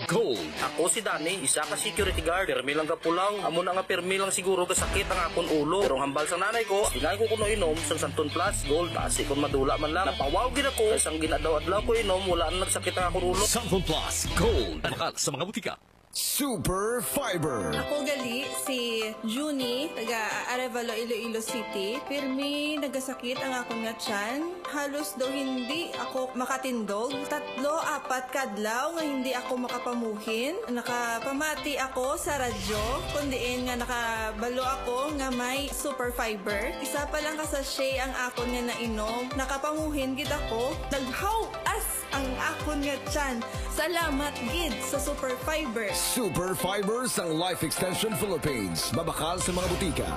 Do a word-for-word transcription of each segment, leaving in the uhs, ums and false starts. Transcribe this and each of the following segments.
Gold. Ako si Danny, isa ka security guard. Permi lang ka pulang. Amo na nga permi lang siguro kasakit ang akon ulo. Pero hambal sa nanay ko, tingay ko kuno inom sa Santon Plus Gold. Kasi kung madula man lang, napawaw gid ako. Isang ginadaw-adlaw ko inom, wala na nagsakit ang akon ulo. Santon Plus Gold. Mahal sa mga butika. Super Fiber. Ako gali si Junie, taga Arevalo, Iloilo City. Pirmi nagasakit ang akong nga tiyan. Halos daw hindi ako makatindog. Tatlo, apat kadlaw nga hindi ako makapamuhin. Nakapamati ako sa radyo, kundiin nga nakabalo ako nga may Super Fiber. Isa pa lang kasashay ang akon nga nainom. Nakapamuhin gid ako. Naghaw as ang akon nga tiyan. Salamat gid sa Super Fiber. Super Fiber sa Life Extension Philippines. Mabakal sa mga butika.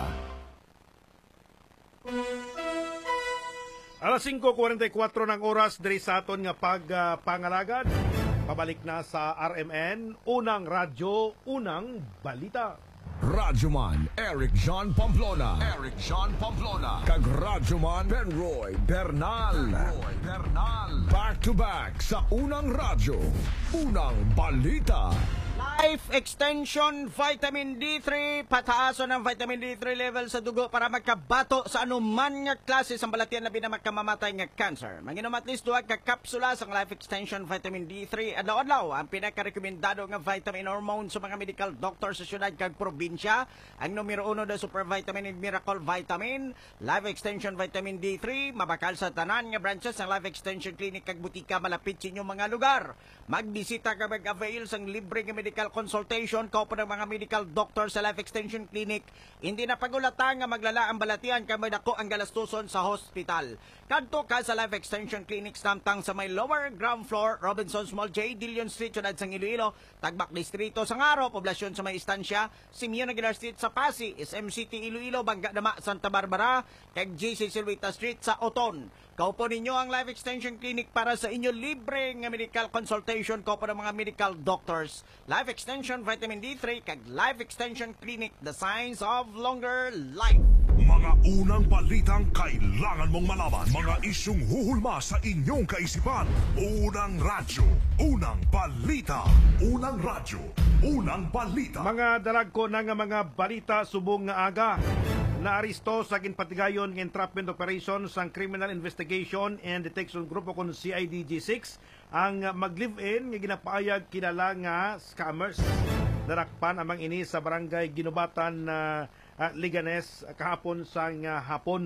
Alas singko kuwarenta y kuwatro ng oras diri sa aton nga pagpangalagad. Pabalik na sa R M N, unang radyo, unang balita. Radyoman Eric John Pamplona. Eric John Pamplona. Kag Radyoman Benroy Bernal. Benroy Bernal. Back to back sa unang radyo, unang balita. Life Extension Vitamin D three, pataason ng vitamin D three level sa dugo para magkabato sa anuman nga klase sa balatian na binamagkamamatay nga cancer. Manginom at least duwag ka kapsula sa Life Extension Vitamin D three. Adlaw-adlaw ang pinaka-rekomendado nga vitamin hormone sa mga medical doctor sa syudad kag probinsya. Ang numero uno na Super Vitamin and Miracle Vitamin, Life Extension Vitamin D three, mabakal sa tanan nga branches ng Life Extension Clinic kag butika malapit sa inyong mga lugar. Magbisita ka mag-avail sang libre nga medical consultation kaupo ng mga medical doctor sa Life Extension Clinic. Hindi na pagulatan nga maglala ang balatian kay may dako ang galastuson sa hospital. Kadto ka sa Life Extension Clinic samtang sa may lower ground floor, Robinson's Mall, J. Dillon Street, syudad sa Iloilo, Tagbak Distrito sa Ngaro, poblasyon sa may istansya, Simeon Aguilar Street sa Pasig, S M City Iloilo, Bangga Dama, Santa Barbara, kag G C Silvita Street sa Oton. Kaupo ninyo ang Life Extension Clinic para sa inyo libre nga medical consultation kaupo ng mga medical doctors. Life Extension Vitamin D three kag Life Extension Clinic, the science of longer life. Mga unang balitang kailangan mong malaman. Mga isyung huhulma sa inyong kaisipan. Unang radyo, unang balita. Unang radyo, unang balita. Mga dalagko na nga mga balita subong nga aga. Naaristo sa ginpatigayon ng entrapment operation sang Criminal Investigation and Detection Grupo kon C I D G six ang mag-live-in nga ginapaayag kilala nga scammers. Darakpan amang ini sa barangay Ginubatan na uh, Liganes kahapon sang uh, hapon.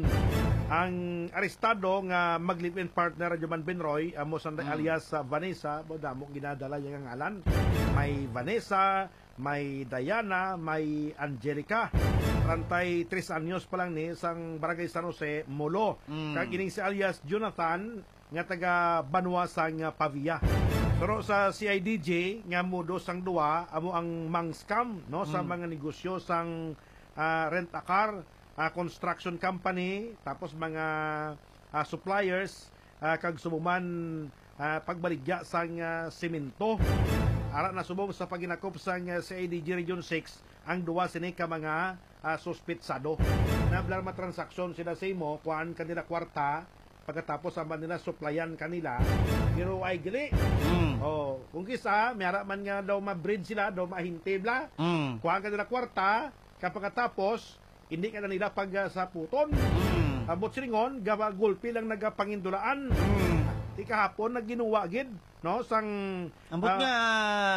Ang arestado nga mag-live-in partner Joman Benroy amo sanday mm. alias uh, Vanessa, bodamo ginadala yang ngalan. May Vanessa, may Diana, may Angelica. thirty-tres anyos pa lang ni sang barangay San Jose, Molo. Mm. Kag ining si alias Jonathan nga taga Banwa sang Pavia. Pero sa C I D J nga modo sang duwa amo ang mang scam no mm. sa mga negosyo sang uh, rent a car, uh, construction company, tapos mga uh, suppliers uh, kag subuman uh, pagbaligya sang uh, semento. Ara na subong sa paginakop sang uh, C I D J Region six ang duwa sini ka mga uh, suspitsado. Na blarma transaksyon sila sa imo, kuhaan kanila kwarta, pagkatapos aman nila supplyan kanila, pero ay gili. Mm. Oh, kung kisa, mayara man nga daw ma-breed sila, daw mahintibla, mm. kuhaan kanila kwarta, kapagkatapos, hindi ka na nila pag uh, sa puton. Mm. Abot silingon, gawa gulpi lang nagapangindulaan. Mm. Di kahapon, nagginuwa gid, no? Sang... Ambot uh, nga...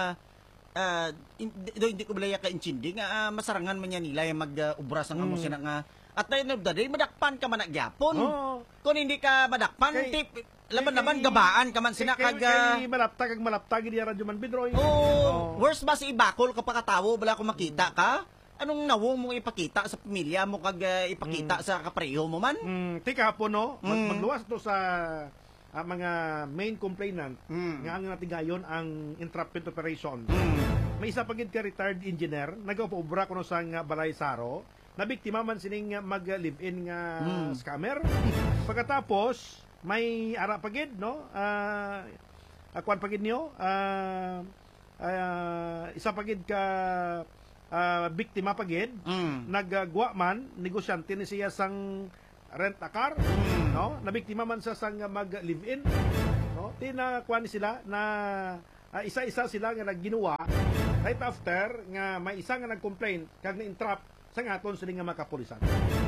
Uh, do hindi ko balaya ka intindi nga uh, masarangan man niya nila yung mag-ubra sang amo sina nga at na yun daday madakpan ka man nagyapon. Oh. Kung hindi ka madakpan kay, tip laban-laban gabaan ka man sina kag kay malaptag kag malaptag di radyo man Bidroy. Oh, oh. Worst ba si ibakol ka pakatawo bala ko makita ka? Anong nawo mo ipakita sa pamilya mo kag uh, ipakita mm. sa kapareho mo man? Mm, tika po no, Mag- mm. magluwas to sa uh, mga main complainant mm. nga ang natigayon ang entrapment operation. Mm. May isa pagid ka retired engineer, nagapaubra ko no sang Balay Saro, nabiktima man sining mag-live-in nga mm. scammer. Pagkatapos, may ara pagid, no? Uh, akuan pagid niyo, uh, uh, isa pagid ka uh, biktima pagid, mm. nagagwa man, negosyante ni siya sang rent a car, mm. no? Nabiktima man sa sang mag-live-in, no? Tina kuan sila na ah, isa-isa sila nga nagginawa right after nga may isa nga nag-complain kag na-entrap sa ngaton sila nga makapulisan.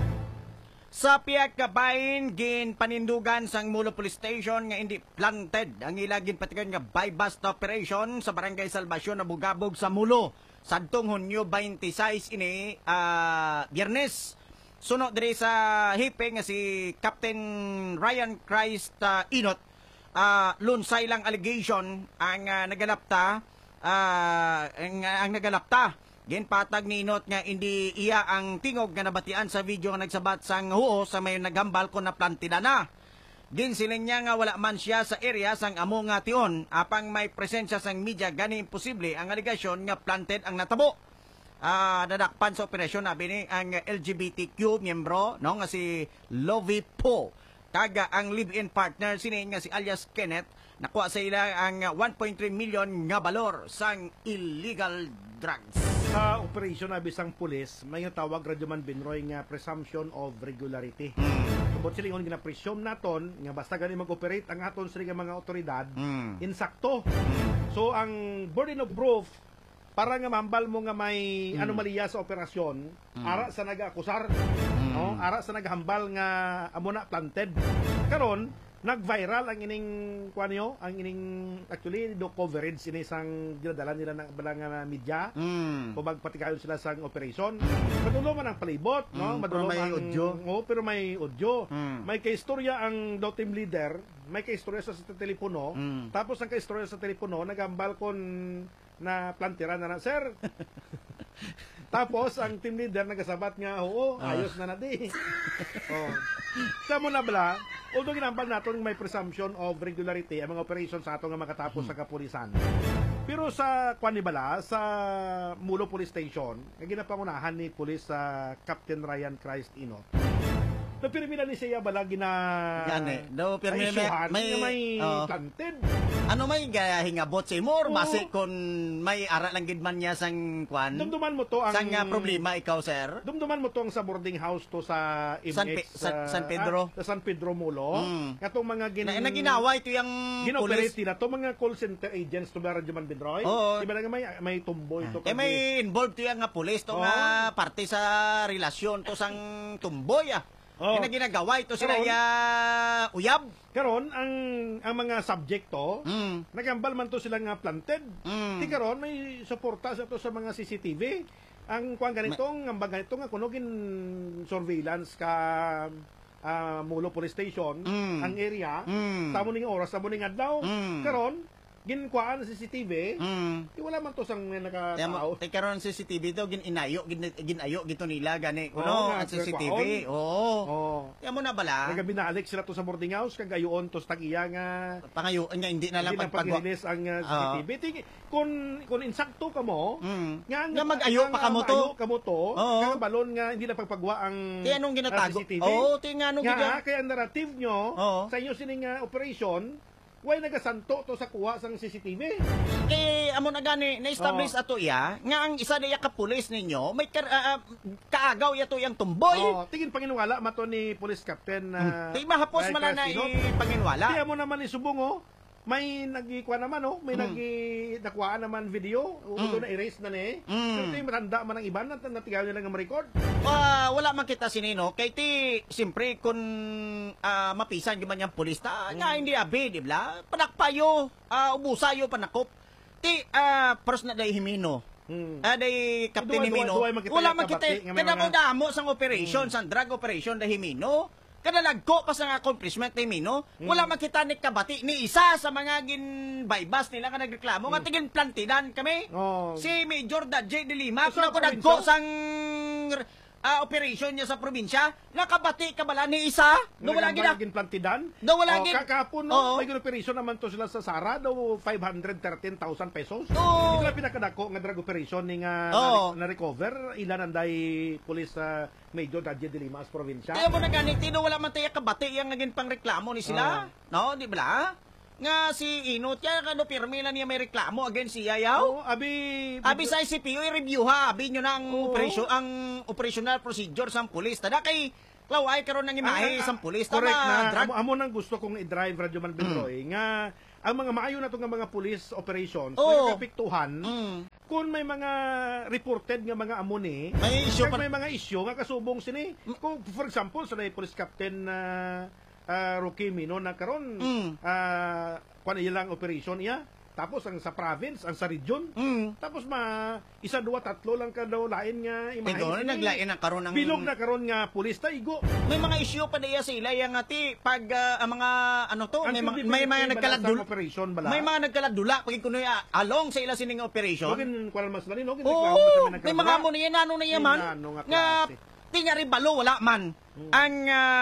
Sa Piag Kabayin, gin panindugan sang Mulo Police Station nga hindi planted ang ilagin patigan nga buy-bust operation sa Barangay Salvacion na Bugabog sa Mulo. Sadtong Hunyo twenty-six ini uh, Biyernes. Sunod diri sa hipe nga si Captain Ryan Christ uh, Inot, uh, lunsay lang allegation ang uh, nagalapta uh, ang, ang nagalapta. Ginpatag ni Inot nga hindi iya ang tingog nga nabatian sa video nga nagsabat sang huo sa may naghambal ko na plantida na. Ginsiling niya nga wala man siya sa area sang amo nga tion apang may presensya sang media gani imposible ang aligasyon nga planted ang natabo. Ah, nadakpan sa operasyon nabi ni ang L G B T Q miyembro no nga si Lovie Po. Kaga ang live-in partner sini nga si alias Kenneth nakuha sa ila ang one point three million nga balor sang illegal drugs. Sa operasyon na bisang pulis, may tawag Radyoman Binroy nga presumption of regularity. Subot sila yung gina-presume naton, nga basta gani mag-operate ang aton sila mga otoridad, Mm. insakto. So, ang burden of proof, para nga mambal mo nga may Mm. anomalya sa operasyon, Mm. ara sa nag-akusar, Mm. no? Ara sa naghambal nga amo na planted. Karon, nag-viral ang ining kuan niyo, ang ining actually do coverage ini sang ginadala nila ng balang nga media. Mm. O magpatikayon sila sa operation. Madulo man ang palibot, no? Mm, Madulo pero may ang audio. Oo, pero may audio. Mm. May kaistorya ang daw team leader, may kaistorya sa, sa telepono. Mm. Tapos ang kaistorya sa telepono, nagambal kon na plantira na na, sir. Tapos ang team leader nagasabat nga, oo, ayos na na di. Oh. Sa mo na bala, although ginambal natin may presumption of regularity ang mga operation sa ato nga makatapos sa kapulisan. Pero sa Kwanibala, sa Mulo Police Station, nga ginapangunahan ni Police sa Captain Ryan Christ Inot. Napirmila ni siya bala gina Gani, daw pirmi may, may, may, may oh. planted. Ano may hingabot sa imo or Oo. base kung may ara lang gid man niya sang kwan? Dumduman mo to ang Sang uh, problema ikaw sir? Dumduman mo to ang sa boarding house to sa M X San Pe- San- San Pedro? ah, sa San Pedro Mulo. Mm. Katong mga gin Na, na ginawa ito yung ginoperate police. nila to mga call center agents to Barangay Juman Bindroy. Oo. Iba nga may may tumboy to Eh may involved to yung nga police to Oo. nga parte sa relasyon to sang tumboy ah. Oo. Kaya ginagawa ito sila Karon- ya uyab. karon ang ang mga subjecto Mm. nagambal man to sila nga planted. Mm. Ti karon may suporta sa to sa mga C C T V. Ang kuan ganitong ang ganito nga kuno gin surveillance ka ah, Mulo Police Station Mm. ang area. Mm. Tamo ning oras, tamo ning adlaw. Mm. Karon ginkuan sa C C T V. Mm. Di wala man to sang Kaya nakatao. mo, tay karon C C T V to gin inayo gin ginayo gito nila gani Oo kuno nga, ang C C T V. kwaon. Oo. Oh. Kaya mo na bala. Nagabi binalik sila to sa boarding house kag ayoon to sa tagiya nga Pangayo nga hindi na lang hindi na pagpagwa. pag-release ang uh, C C T V. Oo. Tingi, kung kung insakto ka mo, Mm. nga, Nga mag-ayo pa ka mo to. Mag-ayo ka mo to, Oo. nga balon nga hindi na pagpagwa ang Ti anong ginatago? ah, C C T V. Oo, ti nga anong Nga, gina- kaya ang narrative nyo Oo. sa inyo sining uh, operation, why nagasanto to sa kuha sang C C T V? Eh, amo na gani, na-establish Oo. ato iya, nga ang isa na iya ka-pulis ninyo, may kar, ah, ah, kaagaw yato yang tumboy. Oh, tingin panginwala mato ni Police Captain na Di mahapos Ryan man na Carcinot. ipanginwala. Tiya mo naman isubong oh. May nagikuha naman oh, may Mm. nagi nakuha naman video, ulo na erase na ni. Mm. Pero ito matanda man ang iban nat natigaw nila nga ma-record. Ah, wala man kita sinino, kay ti, siyempre, kung ah, mapisan yung man yung pulis, ta, nga hindi abi, di ba? Panakpayo, ah, ubusayo, panakop. Ti, ah, pros na day himino. Hmm. Ah, day Captain Duway- Himino. duway- duway makita Wala yung makita, kabati nga may kada mo mga- damo sang operation, sang drug operation day Himino. Kada lagko pa sa accomplishment ni Himino, wala makita ni kabati ni isa sa mga gin bypass nila nga nagreklamo nga tigin plantidan kami. Oh. Si Major Dadje de Lima, Sa kung ako probinsya? nagko sang ah, operation niya sa probinsya, nakabati ka bala ni isa? Do wala gina. gin plantidan. Do wala oh, gin- kakapon Oo. no, may gin operation naman to sila sa Sara daw five hundred thirteen thousand pesos. Oo. Ito lang pinakadako nga drug operation ni nga Oo. na, recover ilan anday police sa Major Dadje de Lima sa probinsya. Kaya mo na ganit, no, wala man tayo kabati yung naging pangreklamo ni sila. No, di ba? Nga si Inot, yan, ano, pirmi na niya may reklamo against si Yayaw. Oh, abi Abi sa I C P O, i-review ha. Abi nyo na ang, Oo. operation, ang operational procedure sa pulis. Tada kay Klaway karon ng imahe Ah, ah, sa pulis. correct Tama, na. drug. Amo, amo nang gusto kong i-drive Radyo Man Bendroy nga ang mga maayo na to nga mga police operations, Oo. nagkapiktuhan, Mm. kung may mga reported nga mga amuni, May issue kag pa- may mga issue nga kasubong sini. Kung for example, sa na police captain na uh, Rocky Mino na karon Mm. uh, kuan ilang operation iya, tapos ang sa province, ang sa region, Mm. tapos ma isa duwa tatlo lang ka daw lain nga imahe. Igo, sini. naglain na karon ng Bilog na karon nga pulis ta igo. May mga issue pa diya sila yang ati pag ah, ang mga ano to Ang may mga credibility may mga bala nagkaladul sa operation bala. may mga nagkaladula pag kuno along sa ila sining operation. Login kuan mas lani login Oo, reklamo sa may mga mo niya nano na yaman May nano nga nga klase. tingari balo wala man. Ang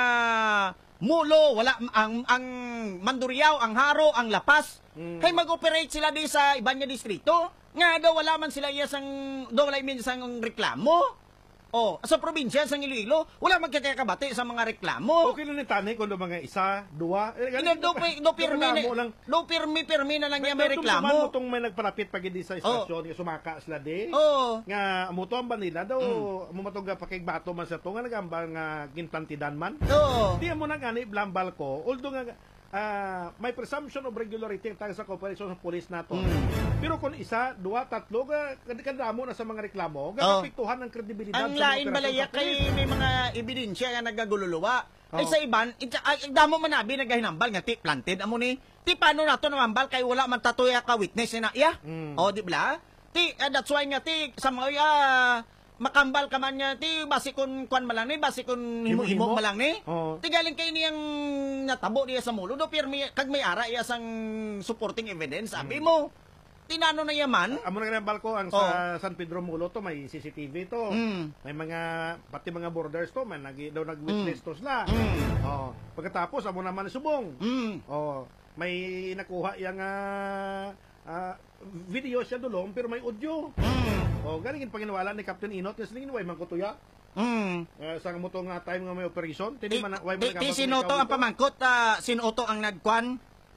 ah, mulo wala ang ang Mandurriao, ang Haro, ang Lapas. Mm. Kay mag-operate sila di sa iba niya distrito. Nga daw wala man sila iya sang daw wala min sang reklamo. Oh, sa probinsya sang Iloilo, wala magkakabati sa mga reklamo. Okay lang ni tani kung do mga isa, duwa. Eh, Ino, do, pi- do pirmi na, reklamo lang. do pirmi pirmi na lang yung may Pero tumtuman mo reklamo. tong may nagparapit pag di sa istasyon, nga sumaka sila di. Oo. Nga muto ang banila daw, Mm. mumatog pakigbato man sa to nga nagambal nga ginplantidan man. Oo. Di mo nang ani blambal ko, although nga ah, may presumption of regularity ang sa cooperation sa police nato. Mm. Pero kung isa, duwa, tatlo, ga, kadamo na sa mga reklamo, Oh. gagapiktuhan ng kredibilidad Ang sa mga lain operasyon balaya sa kay police. may mga ebidensya nga nagagululuwa. Ay Oo. sa iban, ita, ay, damo man nabi nagahinambal nga ti planted amo ni. Ti paano nato namambal kay wala man tatuya ka witness na iya. Mm. O di ba? Ti uh, that's why nga ti sa mga uh, makambal ka man nga ti basi kun kwan malang ni basi kun himo-himo Himo-himo? malang ni. Oo. Ti galing kay niyang natabo diya sa mulo do pirmi kag may ara iya sang supporting evidence sabi mo. Tinano na yaman. Amo na ginambal ko ang sa San Pedro Mulo to may C C T V to. Mm. May mga pati mga borders to man nag daw nag-witness to sila. Mm. Oh, pagkatapos amo naman subong. Mm. Oh, may nakuha yang ah, ah, video siya dulong pero may audio. Mm. Oh, galing paginawalan ni Captain Inot, kasi lingin way man kutuya. Mm. Uh, sa mo to nga time nga may operation, tini Ti, man way ti, man ti sinuto ang pamangkot, ah, sinuto ang nagkwan,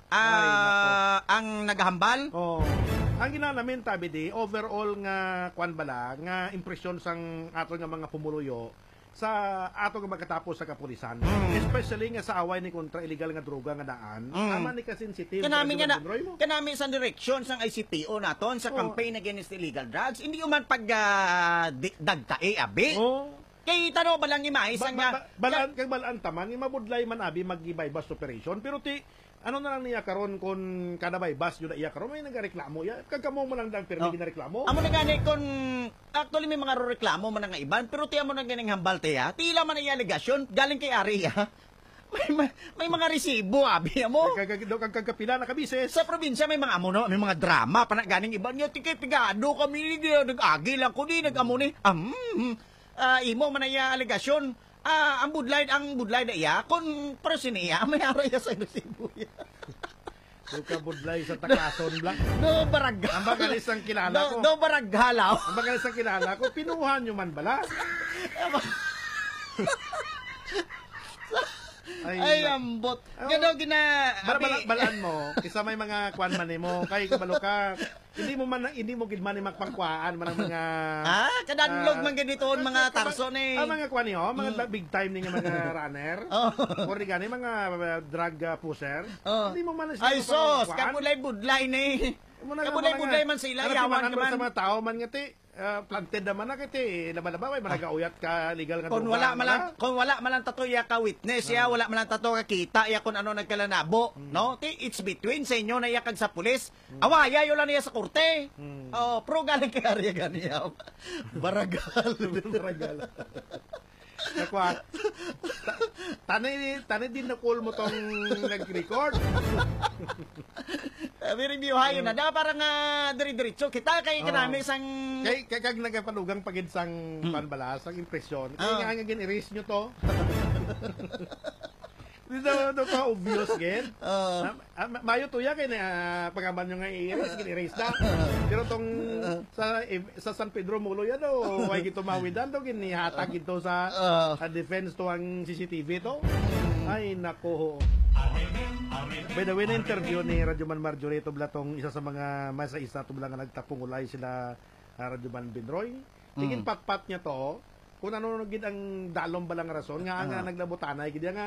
ah, ang naghambal. Oh. Ang gina namin tabi di overall nga kwan bala nga impresyon sang ato nga mga pumuluyo sa ato nga magkatapos sa kapulisan. Mm. Especially nga sa away ni kontra illegal nga droga nga daan. Mm. Tama ni kasensitive. Kanami nga na, mo. kanami sa direksyon sang I C P O naton sa Oh. campaign against illegal drugs, hindi man pag uh, dagtae abi. Oh. Kay tano ba lang imay Ba, sang ba, nga ba, balaan kag balaan taman nga mabudlay man abi mag-bypass operation pero ti ano na lang niya karon kon kada bypass yun na iya karon may nagareklamo ya kagkamo mo lang dang permi Oh. ginareklamo. amo na gani kon actually may mga reklamo man nga iban pero tiya mo na ganing hambal tiya. Tila man ay allegation galing kay Ari ha. May, may, may mga resibo abi mo. Kag kag kagkapila na kabises. Sa probinsya may mga amo no, may mga drama pa na ganing iba niya tikay pigado kami nag-agi lang ko di nag-amo ni. Um, ah, imo man ay allegation. Ah, ang budlay ang budlay na iya kon person niya may araw ya sa resibo ya. Duka budlay sa takason blang. Do barag. Ang bagalis ang kilala ko. Do, do barag halaw. Ang bagalis ang kilala ko, pinuhan nyo man bala. Ay, ambot. Oh. Nga daw gina... Bala, bala, abi- balaan mo, isa may mga kwan man mo, kay kabalo ka, hindi mo man, hindi mo gid man ni magpangkwaan man ang mga... Ah, kadanlog ah, man ganitoon mga tarso ni. Ang mga kwan niyo, mga big time ni nga mga runner, Oh. or di gani, mga uh, drug uh, pusher, Oh. hindi mo man sila Ay, sos, magpangkwaan. kapulay-budlay ni. Mo na nga, Kapulay-budlay mga- man sila, Ano, yawan timaan ka mo man. sa mga tao man nga ti, ah, planted naman na kiti, laba-laba, may managauyat ka, legal nga Kung droga, wala wala. malang kung wala malang tato ya ka witness ya, wala malang tato ka kita ya kung ano nagkalanabo, no? Ti it's between sa inyo na ya kag sa pulis. Awaya yo lang niya sa korte. Oh, pro galing kay Arya ganiya. Baragal. Ragal. Nakwa. Tanay tanay din na call mo tong nag-record. Sabi review hayo na da parang uh, diri-diretso kita kay Oo. kanami sang Kay kay kag nagapalugang pagid sang panbalas, ang impresyon. Kay Ah. nga nga gin-erase nyo to. Di daw daw ka obvious gen. Ah. Ah, ma- mayo tuya kay na pagaman nyo nga i-erase, gin-erase na. Pero tong sa sa San Pedro Mulo ya daw, way gito mawidan daw ginihatag ito sa Ah. sa defense to ang C C T V to. Ay nako. By the way, na interview ni Radyoman Marjorie to blatong isa sa mga masa isa to blang nga nagtapong ulay sila uh, Radyoman Binroy. Tingin pat-pat niya to kung ano gid ang dalom balang rason nga nga naglabutanay gid nga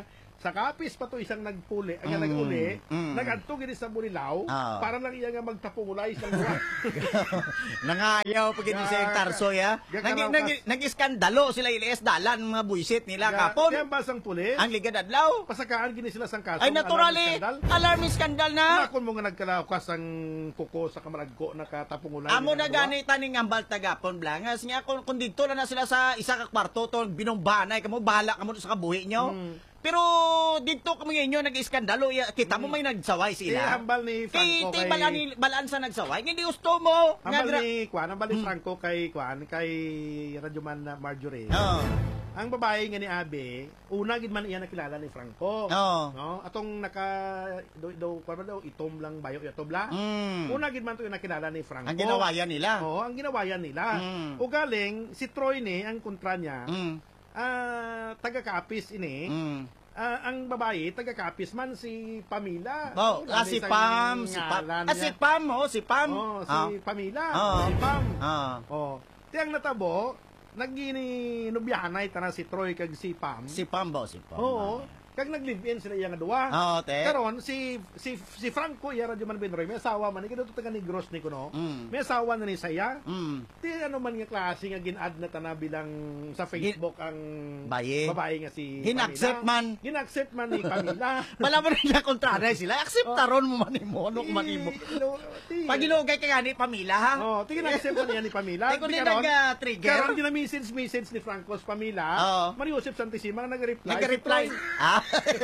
Sa kapis pa to isang nagpuli, ang Mm, nag-uli, mm. nagadto gini sa Bulilaw, Ah. para lang iya nga magtapungulay isang duwa. Nangayaw pag hindi siya yung tarso, ya. Gaka- Nag- gaka- nag- Nag-iskandalo sila ilis dalan mga buisit nila kapon. Kaya basang pulis, Ang ligad adlaw. pasakaan gini sila sang kaso. Ay naturally, alarm skandal na. Nakon mo nga nagkalaukas ang kuko sa kamaragko nakatapungulay. Amo na gani taning ambal tagapon blangas nga kung, kung dito na na sila sa isa ka kwarto to binombanay kamo bahala kamo sa kabuhi nyo. Mm. Pero dito kamo inyo nag-iskandalo ya, kita mo may nagsaway Eh, sila. hambal ni Kay Franco ti kay... balan balaan sa nagsaway, hindi gusto mo. Nga Hambal gra- ni Kwan, hambal ni Franco kay Kwan, kay Radyoman na Marjorie. Oo. Ang babae nga ni Abe, una gid man iya nakilala ni Franco. Oo. No? Atong naka do do kwan ba daw itom lang bayo itom la. Mm. Una gid man to yung nakilala ni Franco. Ang ginawayan nila. Oo, ang ginawayan nila. Mm. O galing si Troy ni ang kontra niya. Mm. Ah, taga-Kapis ini. Mm. Ah, ang babae taga-Kapis man si Pamila. Oh, ah, si Isang Pam, si Pam. ngalan Ah, si niya. Pam, oh, si Pam. Oh, si Ah. Pamila. Oo. Si Pam. Ah. Oh. Tiyang natabo, nagini nubyahanay tanan si Troy kag si Pam. Si Pam ba, si Pam. Oo. Kag nag-live-in sila iya nga duwa. Oo, te. Karon si si si Franco iya radyo man Benroy, may asawa man ikado to taga Negros ni kuno. Mm. May asawa na ni saya. Mm. Ti ano man nga klase nga gin-add na tana bilang sa Facebook ang Baye. babae nga si Hinaccept Pamela. man. Hinaccept man ni Pamela. Wala mo rin na kontraray sila. Acceptaron mo man mo, ano kung manimo. Pag ilugay ka gani, Pamila, ha? Oh, tingin accept man niya ni Pamela. Di ko Di din karon- nag-trigger. Karon din na message message ni Francos Pamela. Oo. Mario Joseph Santissima nag-reply. Nag-reply. Si Ah.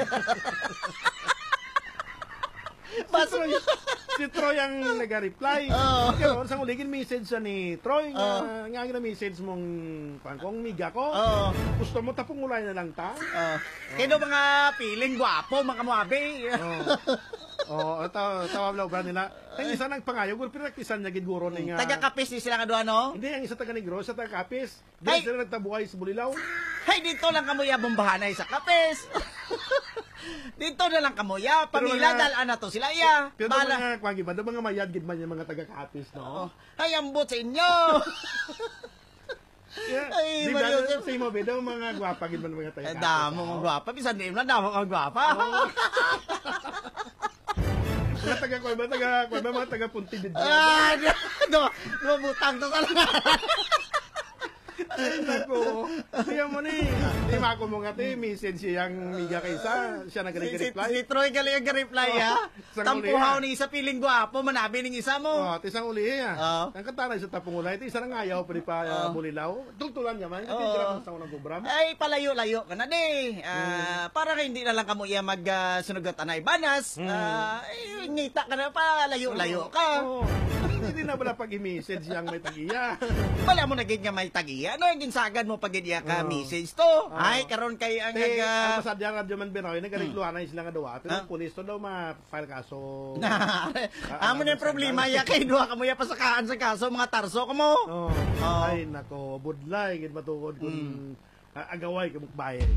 Troy, si Troy, si Troy ang nag-reply. Oo. Karon sang uligin message sa ni Troy nga nga nga message mong pangkong miga ko. Oo. Gusto mo tapong ulay na lang ta? Uh, Kaya mga piling gwapo, mga muabe. Oh, tawa tawa lang ba nila. Ang isa nang pangayo, gul pinaktisan niya gid guro ni nga. Taga-kapis ni sila nga doon, no? Hindi, ang isa taga Negros, sa taga Kapis. Ay! Di sila nagtabuhay sa Bulilaw. Hay, dito lang kamuya bombahanay sa kapis. Dito na lang kamuya. Pamila, mga- dalaan na to sila, iya. Pero Bala. mga kwagi ba, mga mayad gid man yung mga taga Kapis, no? Ay, ambot sa inyo. Yeah. Ay, Di Mario ba, Joseph. sa imo ba, daw mga gwapa gid man mga taga Eh, Kapis. damo no? mga gwapa. Bisan din lang, damo mga gwapa. Mga taga ko ba, taga ko ba, mga taga Punti did. Ah, do, do, butang to sa lang. Ay, nako. Siya mo ni. Di ba ako mo nga te, message siyang miga kaysa, siya Si, nag-reply. si Troy gali ang reply ha. Sa Tampuhaw uli, ni isa piling gwapo, manabi ning isa mo. Oh, tisang uli ya. Oo. Ang katanay sa tapong ulay, ti isa nang ayaw pa di pa uh, Bulilaw. Tultulan niya man, kasi Oo. sila sa unang gubram. Ay, palayo-layo ka na di. Ah, para kay hindi na lang kamo iya mag uh, sunugot anay banas. Ah, ay, ngita ka na pa, layo-layo ka. Oo. Hindi na bala pag i-message yang may tagiya. Wala mo na gid nga may tagiya. Ano yung ginsagan mo pag iya ka Oo. message to? Ay, karon kay ang Te, ang aga... masadya radyo man Benoy, nagkarikluhan na sila nga duwa. Pero Ah? pulis to daw ma-file kaso. Amo na yung problema ya kay duha kamo ya pasakaan sa kaso mga tarso kamo. Oh. Oo. Ay, nako, budlay, gid matukod kung ah, agaway kamuk bayan.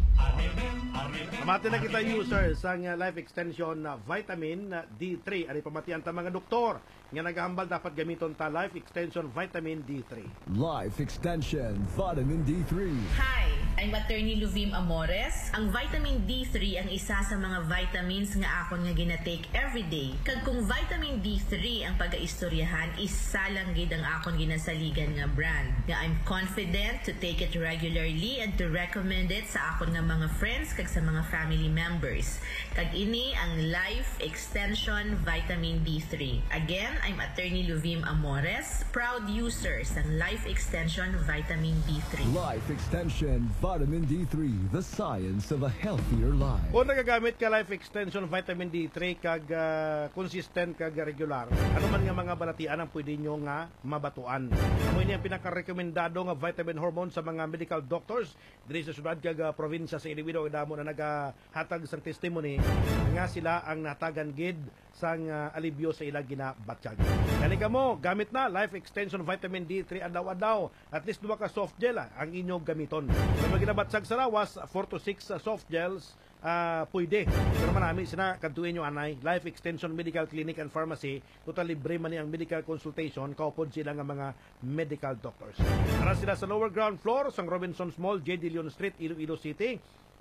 Amati na kita user sang uh, life extension na vitamin uh, D three. Ari pamatian ta mga doktor nga nagahambal dapat gamiton ta life extension vitamin D three. Life Extension Vitamin D three. Hi, I'm Attorney Luvim Amores. Ang vitamin D three ang isa sa mga vitamins nga akon nga ginatake everyday. Kag kung vitamin D three ang pagaistoryahan, isa lang gid ang akon ginasaligan nga brand. Nga I'm confident to take it regularly and to recommend it sa akon nga mga friends kag sa mga family members. Kag ini ang Life Extension Vitamin D three. Again, I'm Attorney Luvim Amores, proud user sa Life Extension Vitamin D three. Life Extension Vitamin D three. The science of a healthier life. Kung nagagamit ka life extension vitamin D three kag ah, consistent kag regular, ano man nga mga balatian ang pwede nyo nga mabatuan. Amo ini ang pinaka-rekomendado nga vitamin hormone sa mga medical doctors diri sa syudad kag ah, probinsya sa Iloilo. Damo na nagahatag sang testimony nga sila ang natagan gid sang ah, alibyo sa ilang ginabatsyag. Kani kamo, gamit na life extension vitamin D three adlaw-adlaw. At least duha ka soft gel ah, ang inyong gamiton. Kung mga ginabatsag sa lawas, four to six ah, soft gels ah pwede. Pero marami sina kadtuin yung anay, Life Extension Medical Clinic and Pharmacy, total libre man ni ang medical consultation, kaupod sila nga mga medical doctors. Para sila sa lower ground floor, sang Robinsons Mall, J. De Leon Street, Iloilo City.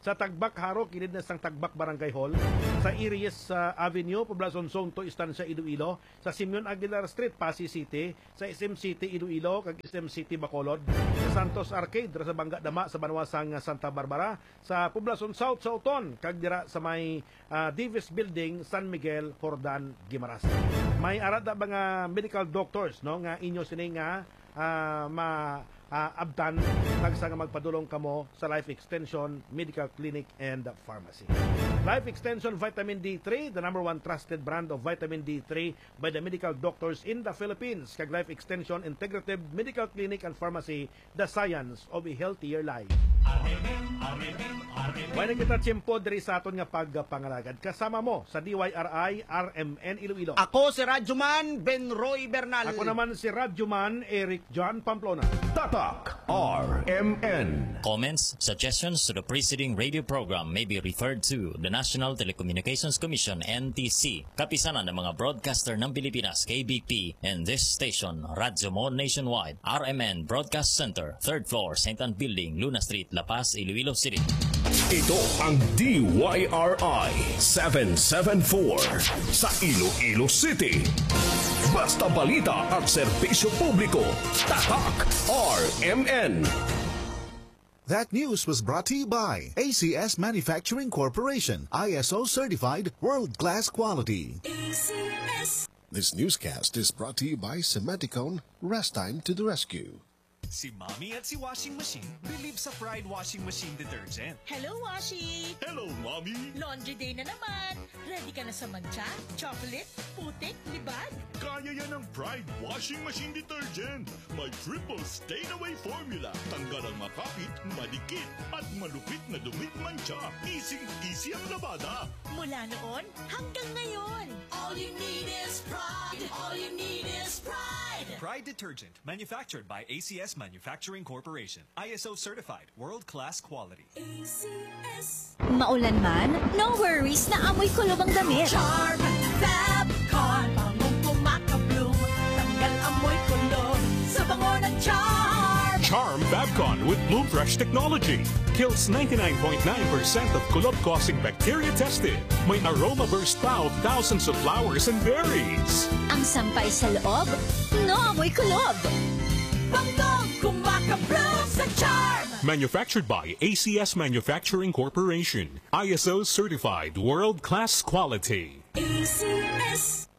sa Tagbak Haro, kilid na sang Tagbak Barangay Hall, sa Iris uh, Avenue, Poblacion Zone two, Estancia Iloilo, sa Simeon Aguilar Street, Pasig City, sa S M City Iloilo, kag S M City Bacolod, sa Santos Arcade, sa Bangga Dama, sa Banwasang Santa Barbara, sa Poblacion South, sa Uton, kag dira sa may uh, Davis Building, San Miguel, Jordan, Guimaras. May arada mga medical doctors, no, nga inyo sini nga uh, ma Uh, abdan tagsa nga magpadulong kamo sa Life Extension Medical Clinic and Pharmacy. Life Extension Vitamin D three, the number one trusted brand of vitamin D three by the medical doctors in the Philippines. Kag Life Extension Integrative Medical Clinic and Pharmacy, the science of a healthier life. May nakita tiyempo diri sa aton nga pagpangalagad. Kasama mo sa D Y R I R M N Iloilo. Ako si Radyoman Benroy Bernal. Ako naman si Radyoman Eric John Pamplona. Tatak R M N. Comments, suggestions to the preceding radio program may be referred to the National Telecommunications Commission N T C, kapisanan ng mga broadcaster ng Pilipinas K B P, and this station, Radyo Mo Nationwide, R M N Broadcast Center, third floor, Saint Anne Building, Luna Street, La Paz, Iloilo City. Ito ang D Y R I seven seven four sa Iloilo City. Basta balita at serbisyo publiko. Tatak R M N. That news was brought to you by A C S Manufacturing Corporation, I S O certified world-class quality. A C S. This newscast is brought to you by Cementicone. Rest time to the rescue. Si Mommy at si Washing Machine believe sa Pride Washing Machine Detergent. Hello, Washi! Hello, Mommy! Laundry day na naman! Ready ka na sa mancha, chocolate, putik, libag? Kaya yan ang Pride Washing Machine Detergent. May triple stain-away formula. Tanggal ang makapit, madikit, at malupit na dumit mancha. Easy-easy ang labada. Mula noon hanggang ngayon. All you need is pride. All you need is pride. Pride Detergent, manufactured by A C S Manufacturing Corporation. I S O certified, world-class quality. A C S. Maulan man, no worries na amoy kulob ang damit. Charm Fabcon, pangong pumakabloom. Tanggal amoy kulob sa bango ng Charm. Charm Fabcon with Bloom Fresh technology. Kills ninety-nine point nine percent of kulob-causing bacteria tested. May aroma burst pa of thousands of flowers and berries. Ang sampay sa loob, no amoy kulob. Bangong kumakabloom sa Charm. Manufactured by A C S Manufacturing Corporation. I S O certified world-class quality. A C S.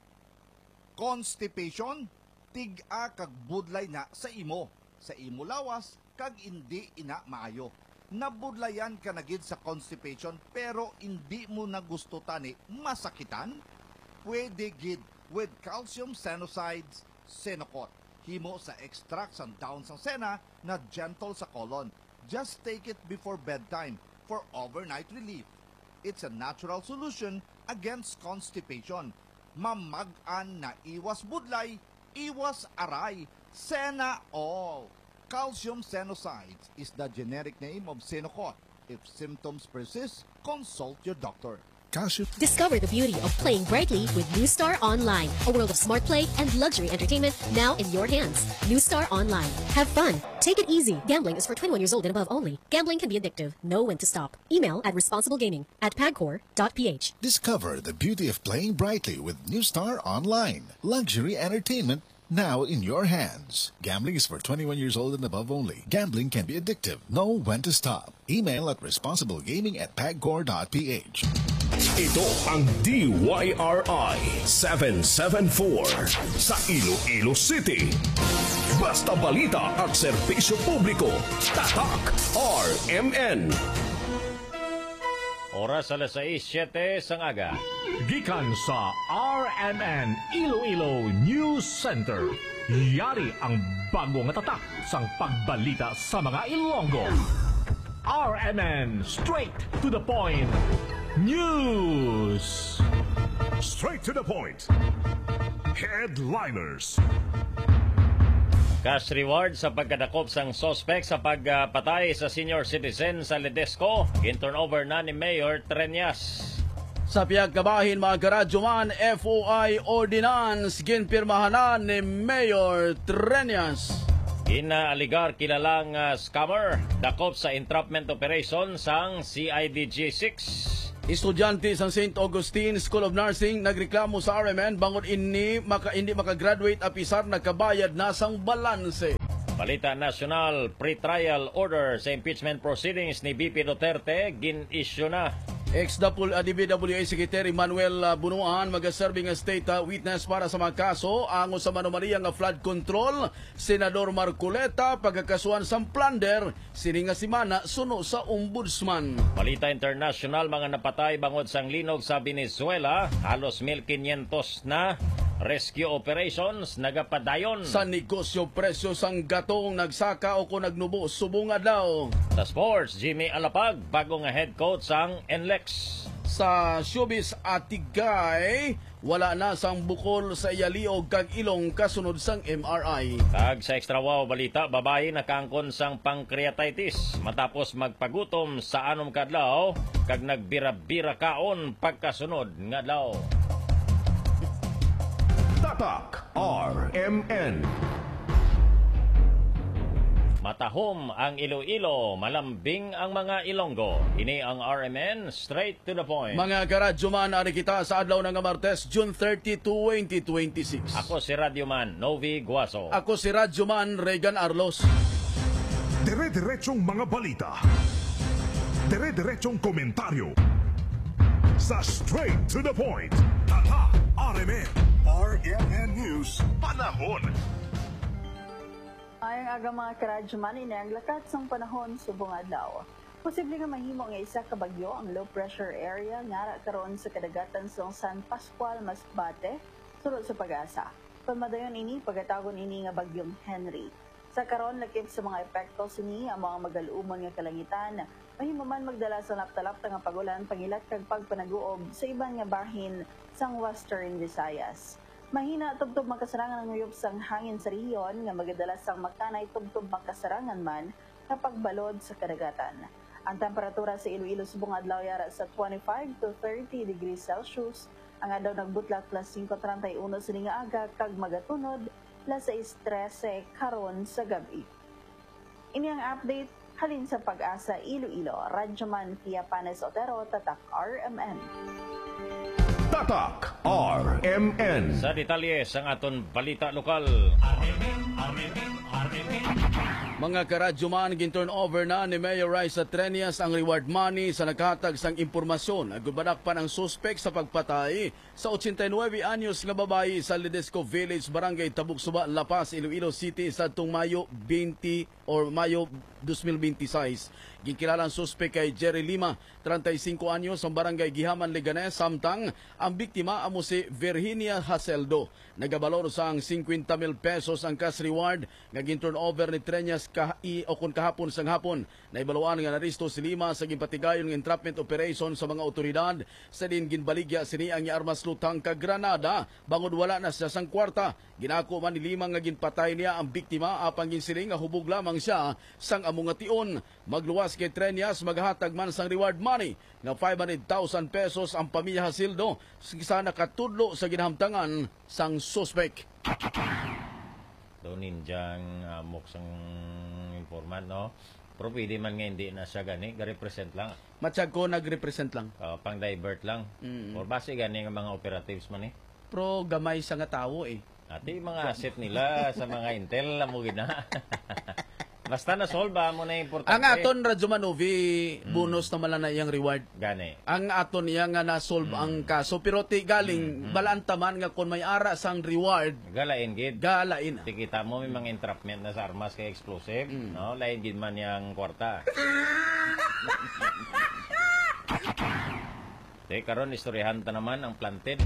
Constipation, tig-a kag budlay na sa imo. Sa imo lawas, kag hindi ina maayo. Nabudlayan ka na gid sa constipation pero hindi mo na gusto tani masakitan? Pwede gid with calcium senosides, Senocot. Himo sa extract sa dahon sang sena na gentle sa colon. Just take it before bedtime for overnight relief. It's a natural solution against constipation. Mamag-an na iwas budlay, iwas aray, Sena all. Calcium Senosides is the generic name of Senocot. If symptoms persist, consult your doctor. Calcium. Discover the beauty of playing brightly with New Star Online, a world of smart play and luxury entertainment now in your hands. New Star Online. Have fun. Take it easy. Gambling is for twenty-one years old and above only. Gambling can be addictive. Know when to stop. Email at responsiblegaming at pagcor dot p h. Discover the beauty of playing brightly with New Star Online. Luxury entertainment now in your hands. Gambling is for twenty-one years old and above only. Gambling can be addictive. Know when to stop. Email at responsiblegaming at pagcor dot p h. Ito ang D Y R I seven seven four sa Iloilo City. Basta balita at serbisyo publiko. Tatak R M N. Oras alas sais siyete sang aga. Gikan sa R M N Iloilo News Center. Yari ang bago nga tatak sang pagbalita sa mga Ilonggo. R M N straight to the point. News. Straight to the point. Headliners. Cash reward sa pagkadakop sang suspect sa pagpatay sa senior citizen sa Ledesco. Gin-turnover na ni Mayor Treñas. Sa piyag kabahin mga karadyoman, F O I Ordinance ginpirmahan na ni Mayor Treñas. Inaaligar kilalang uh, scammer dakop sa entrapment operation sang C I D G six. Estudyante sa Saint Augustine School of Nursing nagreklamo sa R M N bangod ini maka hindi makagraduate apisar nagkabayad na sang balanse. Balita national, pre-trial order sa impeachment proceedings ni B P Duterte gin-issue na. Ex-D B W A Secretary Manuel Bunuan magaserving as state uh, witness para sa mga kaso ango sa manumaria nga flood control. Senador Marcoleta pagkakasuhan sa plunder sini nga simana suno sa ombudsman. Balita international, mga napatay bangod sang linog sa Venezuela, halos one thousand five hundred na. Rescue operations nagapadayon. Sa negosyo presyo sang gatong nagsaka o kung nagnubo subong adlaw. Sa sports, Jimmy Alapag bago nga head coach sang N L E X. Sa showbiz Atigay, wala na sang bukol sa iyaliog kag ilong kasunod sang M R I. Tag sa extra wow balita, babae nakangkon sang pancreatitis matapos magpagutom sa anom kadlaw kag nagbira-bira kaon pagkasunod nga adlaw. Tatak R M N. Matahom ang Iloilo, malambing ang mga Ilonggo. Ini ang R M N, straight to the point. Mga karadyoman, ari kita sa adlaw ng Martes, June thirtieth, twenty twenty-six. Ako si Radyoman Novi Guaso. Ako si Radyoman Regan Arlos. Dire-diretsong mga balita. Dire-diretsong komentaryo. Sa straight to the point. Tatak R M N. R M N News, panahon. Ayang aga mga karadyoman, inang lakat sang panahon subong adlaw. Posible nga mahimo nga isa ka bagyo ang low pressure area nga karon sa kadagatan sa San Pascual, Masbate, sulod sa Pag-asa. Pamadayon ini pagatagon ini nga bagyong Henry. Sa karon lakip sa mga epekto sini ang mga magaluumon nga kalangitan, mahimo man magdala sa laptalapta nga pagulan pangilat kag pagpanaguob sa iban nga bahin sang Western Visayas. Mahina tubtob makasarangan ang uyop sang hangin sa rehiyon nga magadala sang makanay tubtob makasarangan man kapag balod sa kadagatan. Ang temperatura sa Iloilo subong adlaw yara sa twenty-five to thirty degrees Celsius. Ang adlaw nagbutlak plus five thirty-one sa nga aga kag magatunod plus six thirteen karon sa gabi. Ini ang update halin sa Pag-asa Iloilo. Radyoman Pia Panes Otero, Tatak R M N. Tatak R M N. Sa detalye sang aton balita lokal. Mga karadyoman, gin-turn over na ni Mayor Raisa Trenias ang reward money sa naghatag sang impormasyon. Nagbadak pa ng suspek sa pagpatay sa eighty-nine anyos nga babae sa Ledesco Village, Barangay Tabugsuba, La Paz, Iloilo City sa tung Mayo twenty or Mayo twenty twenty-six. Ginkilala ang suspek kay Jerry Lima, thirty-five anyos, ang Barangay Gihaman, Leganes, samtang ang biktima amo si Virginia Haseldo. Nagabalor sang fifty mil pesos ang cash reward nga gin-turn over ni Trenias kahi o kun kahapon sang hapon. Naibaluan nga naristo si Lima sa ginpatigayon ng entrapment operation sa mga otoridad. Sa din ginbaligya sini ang armas lutang kag granada bangod wala na siya sang kwarta. Ginako man ni Lima nga ginpatay niya ang biktima apang ginsiling nga hubog lamang siya sang among nga tion. Magluwas kay Trenias maghatag man sang reward money nga five hundred thousand pesos ang pamilya Hasildo sa nakatudlo sa ginhamtangan sang suspek. Do ninjang uh, muksang informant, no? Pero pwede man nga hindi na siya gani, ga-represent lang. Matsyag ko nag-represent lang. Uh, pang-divert lang. Mm-hmm. Or base gani nga mga operatives man eh. Pro gamay sa nga tao eh. Ati mga asset nila sa mga intel na mo gina. Basta na-solve mo na importante. Ang aton Radyoman Novi, bonus mm. naman na iyang reward. Gani. Ang aton iya nga na-solve mm. ang kaso. Pero ti galing, mm. balantaman nga kung may ara sang reward. Galain gid. Galain. Ti kita mo may mga entrapment na sa armas kay explosive. Mm. No? Lain gid man yang kwarta. Te karon istoryahan ta naman ang planted.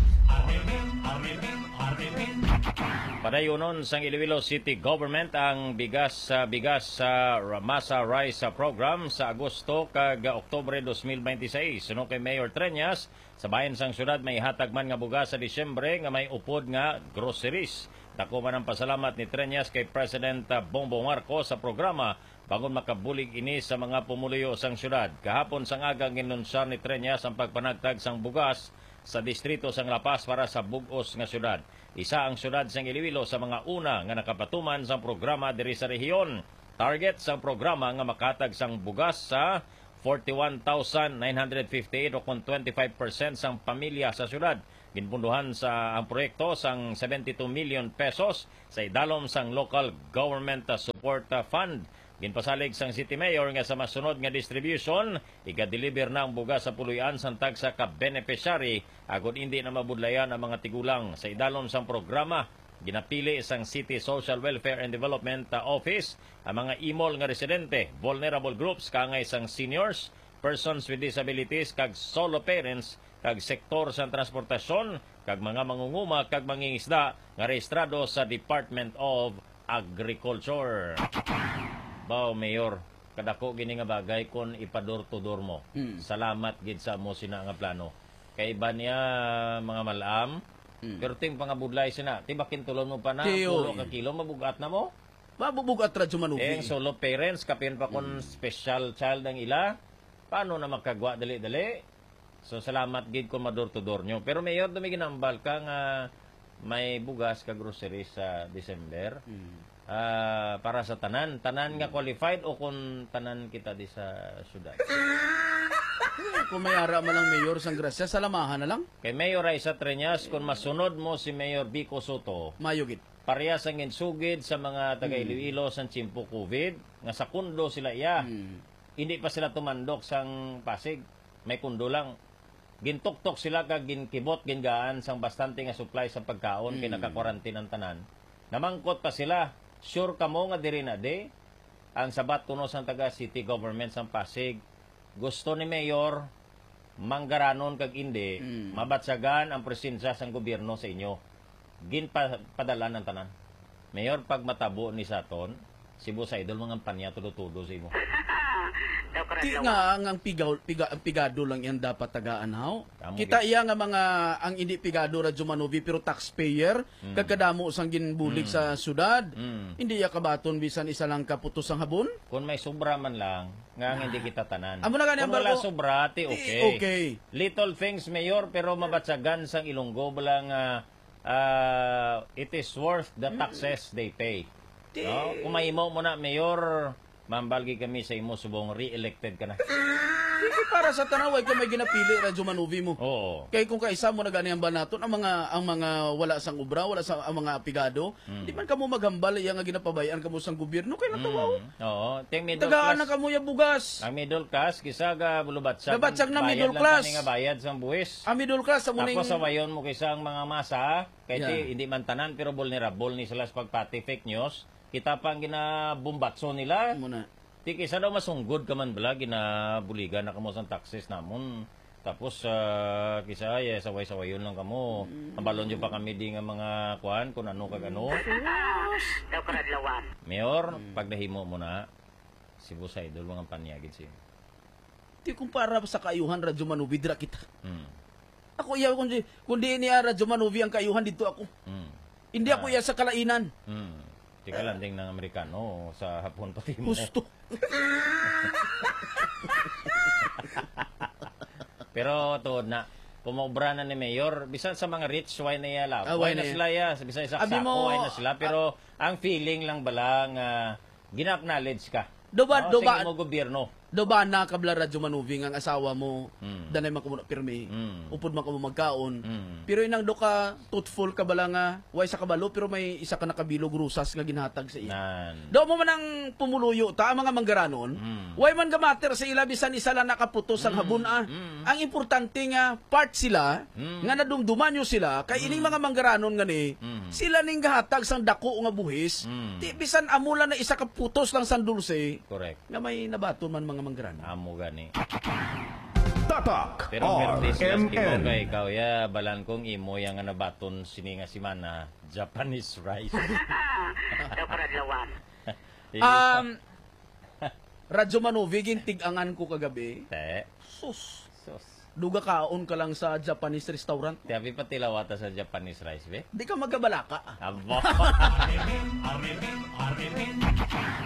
Padayunon sang Iloilo City Government ang bigas sa uh, bigas sa uh, Masa Rice uh, Program sa Agosto kag Oktubre twenty twenty-six. Suno kay Mayor Trenias, sa bayan sang syudad may hatag man nga bugas sa Disyembre nga may upod nga groceries. Dako man ang pasalamat ni Trenias kay President uh, Bongbong Marcos sa programa bagon makabulig ini sa mga pumuluyo sang syudad. Kahapon sang aga ginunsar ni Trenias ang pagpanagtag sang bugas sa distrito sang Lapas para sa bug-os nga syudad. Isa ang syudad sang Iloilo sa mga una nga nakapatuman sa programa diri sa rehiyon. Target sa programa nga makatag sang bugas sa forty-one thousand nine hundred fifty-eight o kung twenty-five percent sang pamilya sa syudad. Ginpunduhan sa ang proyekto sang seventy-two million pesos sa idalom sang Local Government Support Fund. Ginpasalig sang City Mayor nga sa masunod nga distribution, iga-deliver na ang bugas sa puluyan sang tag sa ka-beneficiary agud hindi na mabudlayan ang mga tigulang. Sa idalom sang programa, ginapili sang City Social Welfare and Development Office ang mga imol nga residente, vulnerable groups kangay sang seniors, persons with disabilities kag solo parents kag sektor sa transportasyon, kag mga mangunguma, kag mangingisda nga rehistrado sa Department of Agriculture. Bao, Mayor, kadako gini nga bagay kung ipador-tudor mo. Hmm. Salamat gid sa mo sina nga plano. Kay iba niya mga malam, hmm. pero ting pangabudlay sina, tibakin tulon mo pa na, Tiyo, pulo ka kilo, mabugat na mo. Mabubugat radyo manubi. Eh, solo parents, kapin pa kung hmm. special child ang ila, paano na makagwa dali-dali? So, salamat gid kung mador-tudor nyo. Pero Mayor, dumiginambal ka nga may bugas ka grocery sa December. Hmm. Uh, para sa tanan. Tanan nga qualified o kung tanan kita di sa syudad? Kung may ara man lang Mayor sang grasya, salamahan na lang. Kay Mayor Raisa Treñas, kung masunod mo si Mayor Vico Soto, mayugit. Parehas ang insugid sa mga taga Iloilo hmm. sang Chimpo COVID, nga sa kundo sila iya. Hmm. Hindi pa sila tumandok sang Pasig. May kundo lang. Gintuktok sila kag ginkibot gingaan sang bastante nga supply sa pagkaon hmm. kay naka-quarantine ang tanan. Namangkot pa sila. Sure kamo nga diri na de ang sabat kuno sang taga city government sang Pasig. Gusto ni Mayor manggaranon kag indi hmm. mabatsagan ang presensya sang gobyerno sa inyo. Ginpadala ng tanan. Mayor, pag matabo ni Saton, Cebu sa idol mga panya tudo-tudo sa imo. Ti nga ang pigaw, piga, ang pigado lang yan dapat tagaan haw. Kita iya nga mga ang hindi pigado radyo manubi pero taxpayer mm. kagkadamo sang ginbulig mm. sa syudad. Mm. Hindi ya kabaton bisan isa lang kaputos ang habon. Kung may sobra man lang nga nah. hindi kita tanan. Amo na gani kung wala sobra ti okay. okay. Little things Mayor pero mabatsagan sang Ilonggo balang uh, uh, it is worth the taxes mm. they pay. No? Kung mahimo mo na, Mayor, mambalgi kami sa imo subong re-elected ka na. Hindi para sa tanaway kung may ginapili, radyo manuvi mo. Oo. Kaya kung kaisa mo na ganyan ba naton, ang mga, ang mga wala sang ubra, wala sang ang mga apigado, mm. di man kamo maghambal, iya nga ginapabayaan kamo sang gobyerno, kaya nakawaw. Mm. Oo. Middle tagaan class, na kamo yung bugas. Ang middle class, kisa ga bulubatsag. Nabatsag na middle class. Bayad lang bayad sang buwis. Ang middle class, sa muning... Tapos sa wayon mo kisa ang mga masa, kaya yeah. hindi man tanan, pero vulnerable ni sila sa pagpati fake news. Kita pang ginabumbatso nila. Muna. Di kisa daw masunggod ka man bala, ginabuligan na kamo sa taxes namon. Tapos, uh, kisa ay, saway-saway yun lang kamo. Mm. Ambalon nyo pa kami di nga mga kuhan, kung ano kag ano. Daw karadlawan. Mayor, mm. pag nahimo mo na, Cebu sa idol, mga panyagin siya. Di kumpara sa kayuhan, radyo manubidra kita. Mm. Ako iya, kundi, kundi niya radyo manubi ang kayuhan dito ako. Mm. Hindi ah. ako iya sa kalainan. Mm. Tika landing ng Amerikano sa hapon pati mo. Gusto. Pero to na, kumobra na ni Mayor, bisan sa mga rich, why na yala? Ah, why na na sila ya? Bisan sa sako, why na sila? Pero ang feeling lang bala nga, gina-acknowledge ka. Doba, no? doba. Sa mo gobyerno. Doba na kabla radyo manuving ang asawa mo, mm. danay man ko mo pirmi, mm. upod man ko mo magkaon. Mm. Pero inang do ka, truthful ka bala nga, way sa kabalo, pero may isa ka nakabilog rusas nga ginhatag sa iya. Do mo man ang pumuluyo, ta, ang mga manggaranon, mm. way man gamater sa ila, bisan isa lang nakaputos ang mm. habon ah. Mm. Ang importante nga, part sila, mm. nga nadumduman nyo sila, kay mm. ining mga manggaranon nga ni, mm. sila ning gahatag sang dako nga buhis, mm. di, bisan amula na isa kaputos lang sang dulce, correct. Nga may nabaton man mga manggrano. Amo gani. Tatak pero mertis R M N. imo kay ikaw ya balan kong imo yang nga nabaton sini nga si mana Japanese rice. Daw karadlawan. um Radyo Manuvi gintigangan ko kagabi. Te. Sus. Sus. Duga kaon ka lang sa Japanese restaurant. Tiabi pa tilawata sa Japanese rice be. Di ka magabalaka. Abo.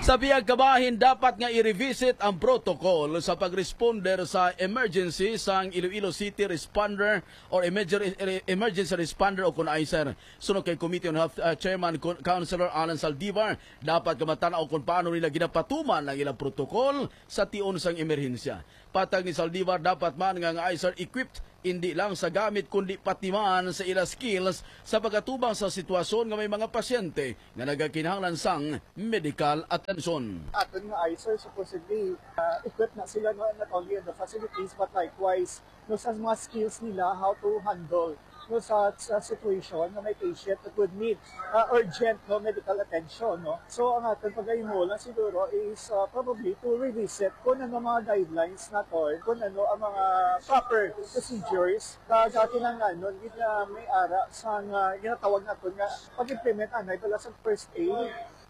Sa biyag kabahin, dapat nga i-revisit ang protocol sa pag-responder sa emergency sa Iloilo City Responder or Emergency, emergency Responder o kung ay sir. Sunod kay Committee on Health uh, Chairman Councilor Alan Saldivar, dapat kamatanaw kung paano nila ginapatuman ang ilang protocol sa tion sang emerhensya. Patag ni Saldivar, dapat man nga nga ay sir equipped hindi lang sa gamit kundi pati man sa ila skills sa pagkatubang sa sitwasyon nga may mga pasyente nga nagakinahanglan sang medical attention. Aton nga I C E R supposedly uh, equipped na sila no, not only in the facilities but likewise no, sa mga skills nila how to handle no, sa, sa situation na may patient that would need uh, urgent no, medical attention. No? So ang ating pag-aimo lang siguro is uh, probably to revisit kung ano mga guidelines natin, kung ano ang mga proper procedures na gakinangan no, hindi na may ara sa uh, ginatawag natin nga pag-implement anay pala sa first aid.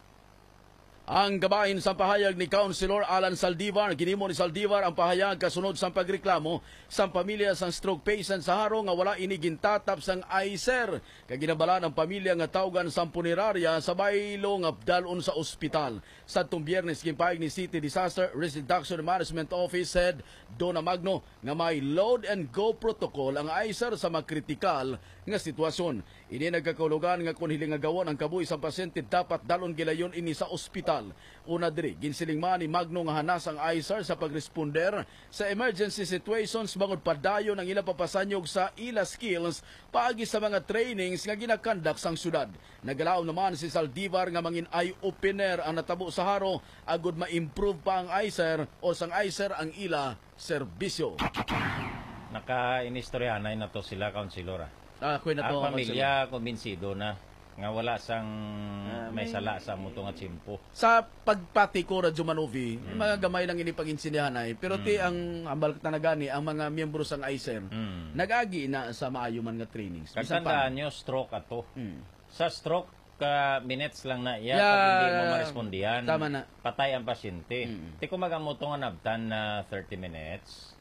Ang gabahin sa pahayag ni Councilor Alan Saldivar, ginimo ni Saldivar ang pahayag kasunod sa pagreklamo sa pamilya sang stroke patient sa haro nga wala ini gintatap sang I C E R. Kaginabala ng pamilya nga tawgan sa punerarya sa baylo nga dalon sa ospital. Sa tung Biyernes gimpahayag ni City Disaster Risk Reduction Management Office head Donna Magno nga may load and go protocol ang I C E R sa mga kritikal nga sitwasyon. Ini nagkakulugan nga kung hiling nga gawon ang kabuhi sa pasyente dapat dalon gilayon ini sa ospital. Una diri, ginsiling man ni Magno nga hanas ang I C E R sa pagresponder sa emergency situations bangod padayon ang ila papasanyog sa ila skills paagi sa mga trainings nga ginakandak sang syudad. Nagalaw naman si Saldivar nga mangin eye-opener ang natabo sa haro agud ma-improve pa ang I C E R o sang I C E R ang ila serbisyo. Naka-inistoryanay na to sila, Councilor. Ah, kuya na to, ang pamilya kumbinsido na nga wala sang uh, may sala sa muto nga tsimpo. Sa pagpati ko Radyo Manovi, mm. mga gamay lang ini pag-insinyahanay, pero mm. ti ang ambal tanagani ang mga miyembro sang I C E R mm. nagagi na sa maayo man nga trainings. Kagtandaan nyo, stroke ato. Mm. Sa stroke ka minutes lang na iya, yeah, pag hindi mo marespondihan, tama na. Patay ang pasyente. Mm. Ti kumagamutong nga nabtan na thirty minutes,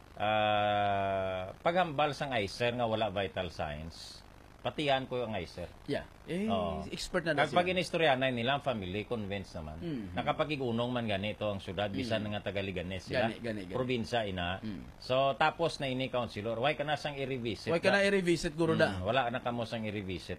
uh, paghambal sang I C E R nga wala vital signs, patihan ko yung I C E R. Yeah. Eh, oh. Expert na na sila. Pag inistoryanay nila, ang family, convinced naman. Mm-hmm. Nakapag-igunong man ganito ang syudad, bisan mm-hmm. nga tagaliganes sila. Gani, gani, gani. Probinsya, ina. Mm. So, tapos na ini, Councilor, why ka na sang i-revisit? Why ka na i-revisit, Guru da? Mm, wala na ka mo sang i-revisit.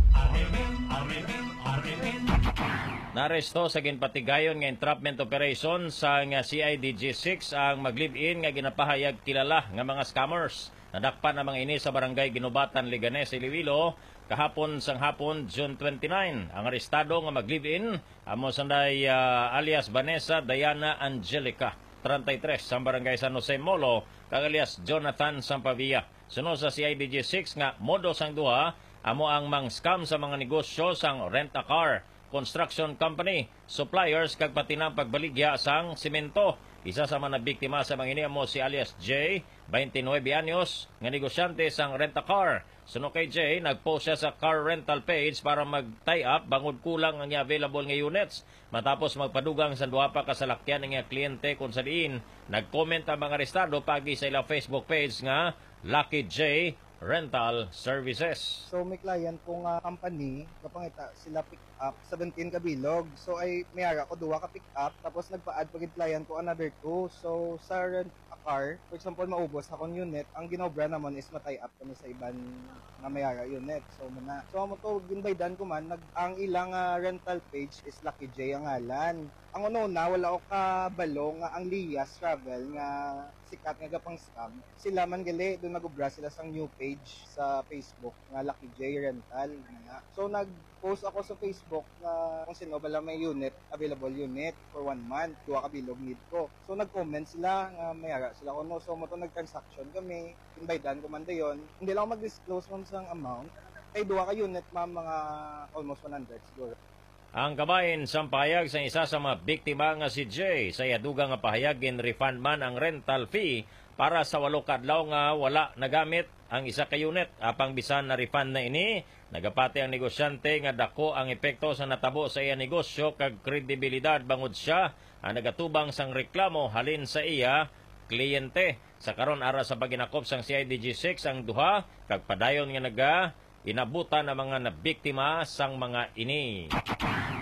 Naresto sa ginpatigayon nga entrapment operation sa nga C I D G six ang mag-live-in nga ginapahayag kilala nga mga scammers. Nadakpan ang mga ini sa barangay Ginubatan, Liganes, Iloilo, kahapon sang hapon, June twenty-nine. Ang arestado nga mag-live-in, amo sanday uh, alias Vanessa Diana Angelica, thirty-three, sa barangay San Jose Molo, kag alias Jonathan Sampavia. Sunod sa C I D G six nga modo sang duha, amo ang mang scam sa mga negosyo sang rent-a-car, construction company, suppliers, kag pati ng pagbaligya sang simento. Isa sa mga biktima sa mga ini mo si alias J, twenty-nine anyos, nga negosyante sang rent-a-car. Suno kay J, nag-post siya sa car rental page para mag-tie up bangod kulang ang available nga units. Matapos magpadugang sa duha pa kasalakyan ng kliyente kung sa diin, nag-comment ang mga arestado pagi sa ilang Facebook page nga Lucky J Rental Services. So may client kong uh, company, kapangita sila pick up seventeen kabilog. So ay mayara ko duwa ka pick up tapos nagpa-add pagid client ko another two. So sa rent a car, for example maubos akong unit, ang ginobra naman is matay up kami sa iban nga mayara unit. So muna. So amo to ginbaydan ko man nag ang ilang uh, rental page is Lucky J ang ngalan. Ang una na wala ko kabalo nga ang Lias Travel nga sikat nga gapang scam. Sila man gali doon nagubra sila sang new page sa Facebook nga Lucky J Rental. So nag-post ako sa Facebook na kung sino bala may unit, available unit for one month, duwa ka bilog need ko. So nag-comment sila nga mayara sila ko no. So mo to nag-transaction kami, inbaydan ko man dayon. Hindi lang mag-disclose man sang amount. Kay duwa ka unit ma mga almost one hundred siguro. Ang kabahin sa pahayag sa isa sa mga biktima nga si J, sa yaduga nga pahayagin refund man ang rental fee para sa walo kadlaw nga wala nagamit ang isa ka unit. Apang bisan na refund na ini, nagapati ang negosyante nga dako ang epekto sa natabo sa iya negosyo kag kredibilidad bangod siya ang nagatubang sang reklamo halin sa iya kliyente. Sa karon ara sa paginakop sang C I D G six ang duha kag padayon nga naga inabutan ang mga nabiktima sang mga ini.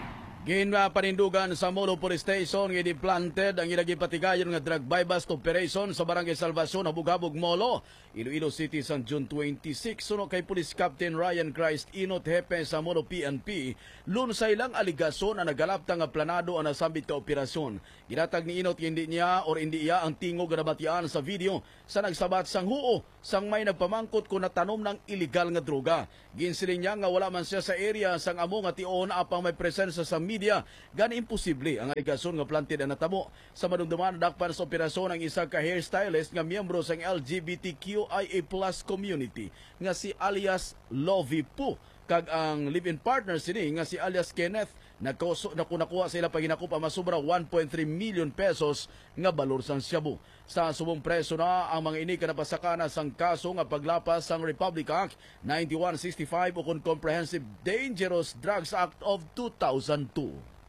Ginpanindugan sa Molo Police Station nga planted ang ilagi patigayon nga drug buy-bust operation sa Barangay Salvacion, Habog-Habog, Molo, Iloilo City sa June twenty-six. Suno kay Police Captain Ryan Christ Inot, hepe sa Molo P N P, lunsay lang aligasyon na nagalapta nga planado ang nasambit ka operasyon. Ginatag ni Inot hindi niya or hindi iya ang tingog nga nabatian sa video sa nagsabat sang huo sang may nagpamangkot kung natanom ng iligal nga droga. Ginsiling niya nga wala man siya sa area sang amo nga tion apang may presensya sa media, gani imposible ang aligasyon nga planted na natamo. Sa madumduman dakpan sa operasyon ang isa ka hairstylist nga miyembro sang L G B T Q I A plus community nga si alias Lovey Poo, kag ang live-in partner sini nga si alias Kenneth. Nakunakuha sila paginakupa masubra one point three million pesos nga balor sang shabu. Sa subong preso na ang mga ini kanapasakana sang kaso nga paglapas sang Republic Act ninety-one sixty-five o Comprehensive Dangerous Drugs Act of two thousand two.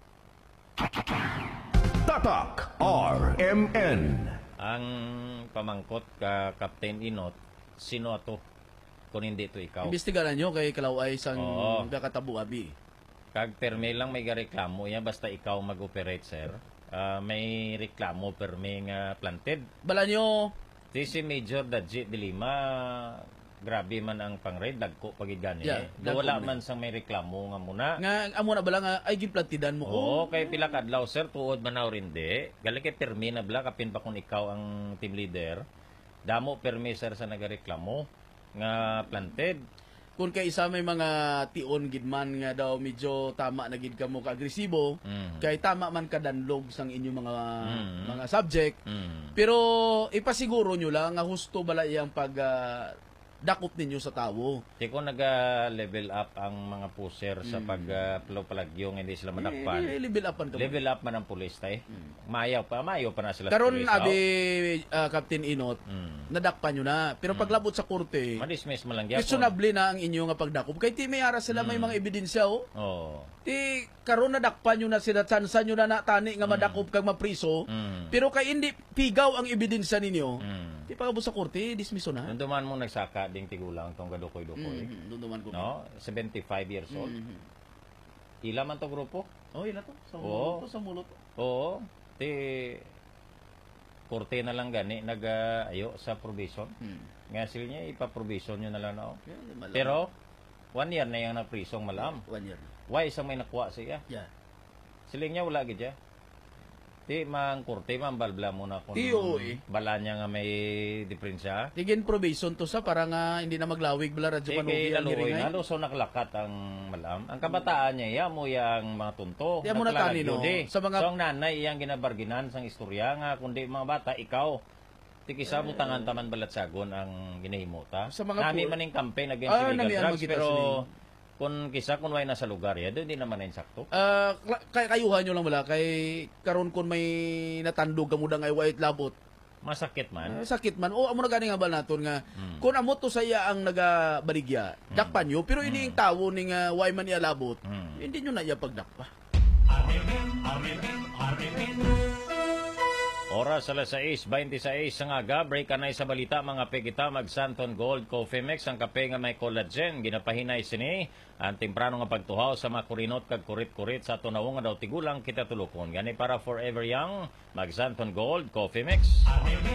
Tatak R M N. Ang pamangkot ka Captain Inot, sino ato kung hindi ito ikaw? Imbestigaran nyo kay Kalaway sang Oo. Kakatabu Abi. Kag perme lang may reklamo yan basta ikaw mag-operate, sir. Uh, may reklamo perme nga planted. Bala nyo. Di si Major Dadji de Lima, grabe man ang pang-raid, dagko pagigani. Yeah, Do wala man sang may reklamo nga muna. Nga amo na bala nga ay ginplantidan mo. Oo, kay pila kadlaw, sir, tuod man na rindi. Gali kay perme na bala kapin pa kung ikaw ang team leader. Damo perme, sir, sa nagareklamo nga planted. Kung kay isa may mga tion gidman nga daw medyo tama na gid kamo ka-agresibo, mm. kay tama man kadanlog sang inyong mga mm. mga subject. Mm. Pero ipasiguro nyo lang nga husto bala iyang pag uh, dakop ninyo sa tawo. Di ko nag-level up ang mga pusher mm. sa pag-palagyo, uh, hindi sila madakpan. Eh, level upan ka. Level up man ang pulis tay. Mm. Mayaw pa, mayaw pa na sila. Karon abi uh, Captain Inot, mm. nadakpan nyo na. Pero paglabot sa korte, madismiss mo lang gyapon. questionable na ang inyo nga pagdakop. Kay ti may ara sila mm. may mga ebidensya oh. Oh. Ti karon nadakpan nyo na sila, tsansan nyo na natani nga madakop kag mapriso. Mm. Pero kay hindi pigaw ang ebidensya ninyo. Mm. Di pagabot sa korte, dismiso na. Nunduman mo nagsaka ding tigulang tong gadukoy-dukoy. Mm-hmm. Nunduman ko. No? seventy-five years old. Mm-hmm. Ila man to grupo? Oh, ila to. Sa Oo. mulo to, sa mulo to. Oo. Ti korte na lang gani nag-ayo sa provision. Hmm. Nga sila niya ipa-provision nyo na lang na. Yeah, pero one year na yung na-prisong malam. Yeah, one year. Why isang may nakuha siya? Yeah. Siling niya wala gid siya. Di mang kurte man balbla muna kung Tiyo, eh. bala niya nga may diferensya. Tigin probation to sa para nga hindi na maglawig bala radyo Sige, panugi ang naluoy hiringay. na luso nakalakat ang malam. Ang kabataan niya, iya mo yang mga tunto. Di mo na tani, no? Sa mga... So, ang nanay, iyang ginabarginan sang istorya nga, kundi mga bata, ikaw, tikisa mo tangan taman balatsagon ang ginahimota. Sa mga Nami po- maning campaign against Ah, illegal nalian drugs, magkita pero sila. kung kisa kung way nasa lugar, ya, doon di naman na insakto. Ah, uh, kay kayuhan nyo lang wala kay karon kun may natandog ka mo dang ay white labot. Masakit man. Uh, sakit man. O amo na gani nga ba naton nga Hmm. kun amo to sa iya ang nagabaligya, Hmm. dakpan nyo pero ini ang tawo ning uh, way man iya labot. Hmm. Hindi nyo na iya pagdakpa. Oras alas sais twenty-six sa aga, break ka na sa balita mga pegita mag Santon Gold Coffee Mix ang kape nga may collagen ginapahinay sini ang temprano nga pagtuhaw sa mga kurinot kag kurit-kurit sa tunaw nga daw tigulang kita tulukon gani para forever young mag Santon Gold Coffee Mix.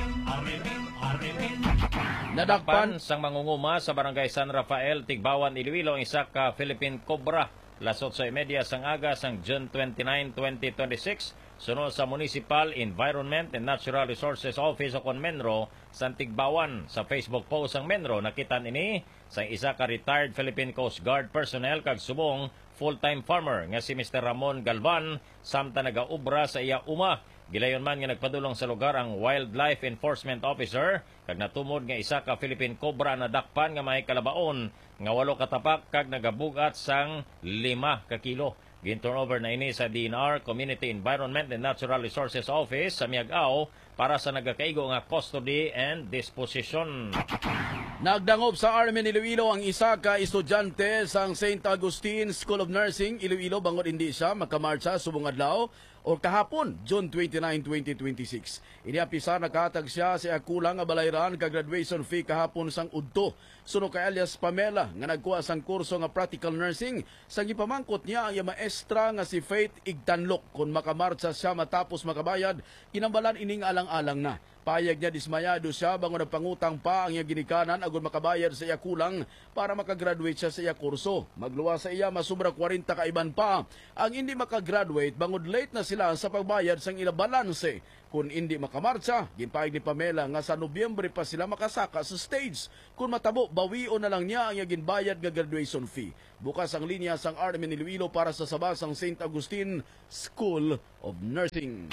Nadakpan sang mangunguma sa barangay San Rafael Tigbawan Iloilo ang isa ka Philippine Cobra lasot sa media sang aga sang June twenty-nine, twenty twenty-six. Sunod sa Municipal Environment and Natural Resources Office o Menro sa Tigbawan. Sa Facebook post ang Menro, nakita ini sa isa ka retired Philippine Coast Guard personnel kag subong full-time farmer nga si Mister Ramon Galvan samta nagaubra sa iya uma. Gilayon man nga nagpadulong sa lugar ang Wildlife Enforcement Officer kag natumod nga isa ka Philippine Cobra na dakpan nga may kalabaon nga walo katapak kag nagabugat sang lima ka kilo. Gin-turnover na ini sa D N R, Community Environment and Natural Resources Office sa Miagao para sa nagakaigo nga custody and disposition. Nagdangop sa Armin Iloilo ang isa ka estudyante sa Saint Augustine School of Nursing Iloilo bangod hindi siya makamarcha subong adlaw o kahapon June twenty-nine, twenty twenty-six. Iniapisa nakatag siya sa kulang nga balayran ka graduation fee kahapon sang udto. Suno kay alias Pamela nga nagkuha sang kurso nga practical nursing sang gipamangkot niya ang maestro maestra nga si Faith Igtanlok kung makamarcha siya matapos makabayad, kinambalan ining alang-alang na. Payag niya dismayado siya bango nagpangutang pa ang iya ginikanan agud makabayad sa iya kulang para makagraduate siya sa iya kurso. Magluwa sa iya masubra forty ka iban pa ang hindi makagraduate bangod late na sila sa pagbayad sang ila balanse. Kung hindi makamarcha, ginpayag ni Pamela nga sa Nobyembre pa sila makasaka sa stage. Kung matabo, bawion na lang niya ang iya ginbayad nga graduation fee. Bukas ang linya sang R M N Iloilo para sa sabasang Saint Agustin School of Nursing.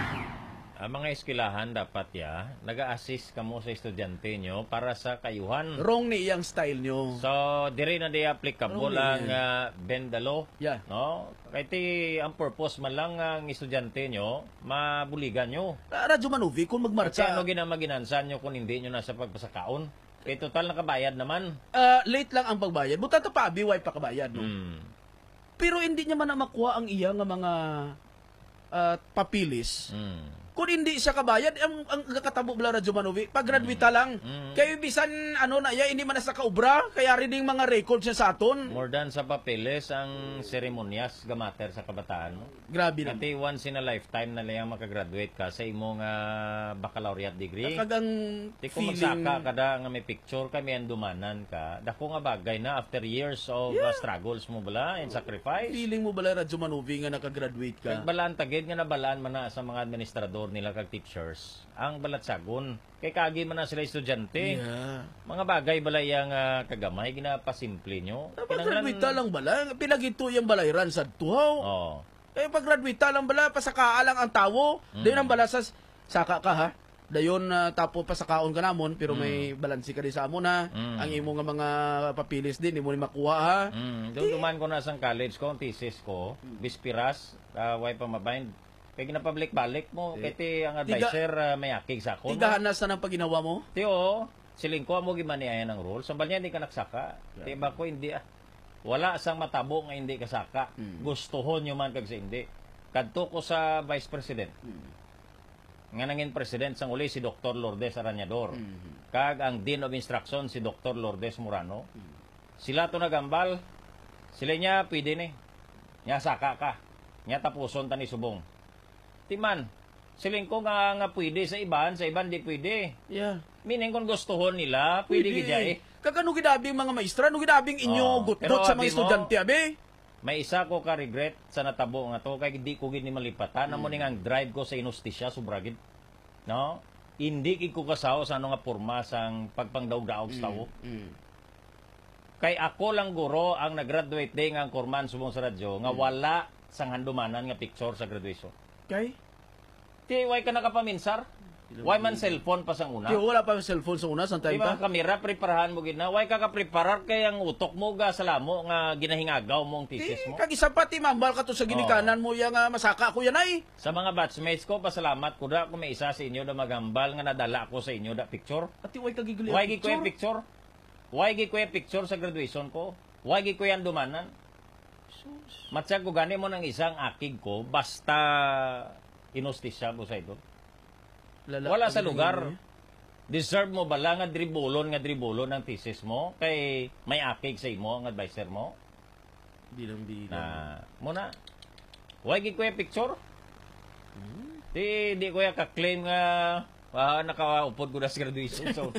Ang mga eskwelahan dapat ya, nag-a-assist kamo sa estudyante nyo para sa kayuhan. Wrong ni iyang style nyo. So, diri na di applicable Wrong ang ni uh, bendalo. Yeah. No? Kaya ti, ang purpose man lang ang estudyante nyo, mabuligan nyo. Radyo Manuvi, kung magmarcha... Kasi ano ginamaginansan nyo kung hindi nyo nasa pagpasakaon? Eh, total nakabayad naman. Uh, late lang ang pagbayad. Buta pa, B Y pa kabayad. No? Hmm. Pero hindi niya man na makuha ang iya nga mga uh, papilis. Hmm. Kung hindi siya kabayad, ang, ang katabo bala Radyo Manovi, pag-graduate lang. Mm. Kaya bisan, ano na, ya, hindi man na sa kaubra, kaya rin yung mga records siya sa aton. More than sa papeles, ang seremonyas gamater sa kabataan mo. Grabe na. Kasi once in a lifetime na lang makagraduate ka sa imong uh, baccalaureate degree. Kagang Di kung feeling... magsaka kada nga may picture, kami ang dumanan ka. Dako nga bagay na after years of Yeah. uh, struggles mo bala and sacrifice. Feeling mo bala Radyo Manovi nga nakagraduate ka. Kag balaan tagid nga nabalaan man na sa mga administrador nila kag teachers ang balatsagon kay kagi man na sila estudyante. Yeah. Mga bagay balay yang uh, kagamay ginapasimple nyo. Pag-graduate lang bala, pinagito yung balayran sa tuhaw. Oh. Eh pag-graduate lang bala, pasaka lang ang tawo. Mm. Dayon ang bala sa saka ka ha. Dayon uh, tapo pasakaon ka namon pero Mm. may balansi ka di sa amon ha. Mm. Ang imo nga mga papilis din, di mo ni makuha ha. Mm. Doon duman ko na sa college ko, ang thesis ko, bispiras, uh, way pa mabind. Kaya ginapablik-balik mo, Eh, kaya ti ang advisor uh, may akig sa ako. Tigahanas na ng paginawa mo? Ti o, silingko mo gimaniayan ng rules. Sambal niya hindi ka nagsaka. Ti ba ko hindi ah. Wala sang matabo nga hindi kasaka. Mm. Gustuhon nyo man kag sa hindi. Kadto ko sa Vice President. Mm. Nga nangin President sang uli si Doctor Lourdes Arañador. Mm. Kag ang Dean of Instruction si Doctor Lourdes Murano. Mm. Sila to nagambal. Sila niya pwede ni. Nya saka ka. Nya tapuson ta ni subong. Timan, siling ko nga nga pwede sa iban, sa iban di pwede. Yeah. Meaning kung gustuhon nila, pwede gidya eh. Kagano gidabing mga maestra, no gidabing inyo Oh, gutgot pero sa abi mga mo, estudyante abi. May isa ko ka regret sa natabo nga to kay di ko gid ni malipatan. Namo ning ang drive ko sa inustisya sobragid. No? Hindi gid ko kasaw sa ano nga porma sang pagpangdaog-daog sa tao. Mm. Kay ako lang guro ang nag-graduate day nga ang kurman subong sa radyo nga wala sang handumanan nga picture sa graduation. Kay? Ti, why ka nakapaminsar? Why man cellphone pa sang una? Di wala pa cellphone sa una, sa Di time ba pa? kamera, preparahan mo gid na. Why ka ka-preparar kay ang utok mo ga sa lamo nga ginahingagaw mo ang Di, thesis mo? kag isa pa ti mambal ka to sa ginikanan mo ya nga masaka ko yan ay. Sa mga batchmates ko, pasalamat ko da kung may isa sa inyo na magambal nga nadala ko sa inyo da picture. Ati why ka giguli Why gi ko yung picture? Why gi ko yung picture sa graduation ko? Why gi ko yan dumanan? Matsag ko gani mo ng isang akig ko basta inustisya mo sa ito. Lala, Wala sa ano lugar. yun, eh? Deserve mo bala nga dribulon nga dribulon ng thesis mo kay may akig sa imo ang advisor mo? Bilang bilang. Na muna. Why gi ko yung picture? Hmm? Di di ko ya ka-claim nga ah, nakaupod ko na sa graduation so.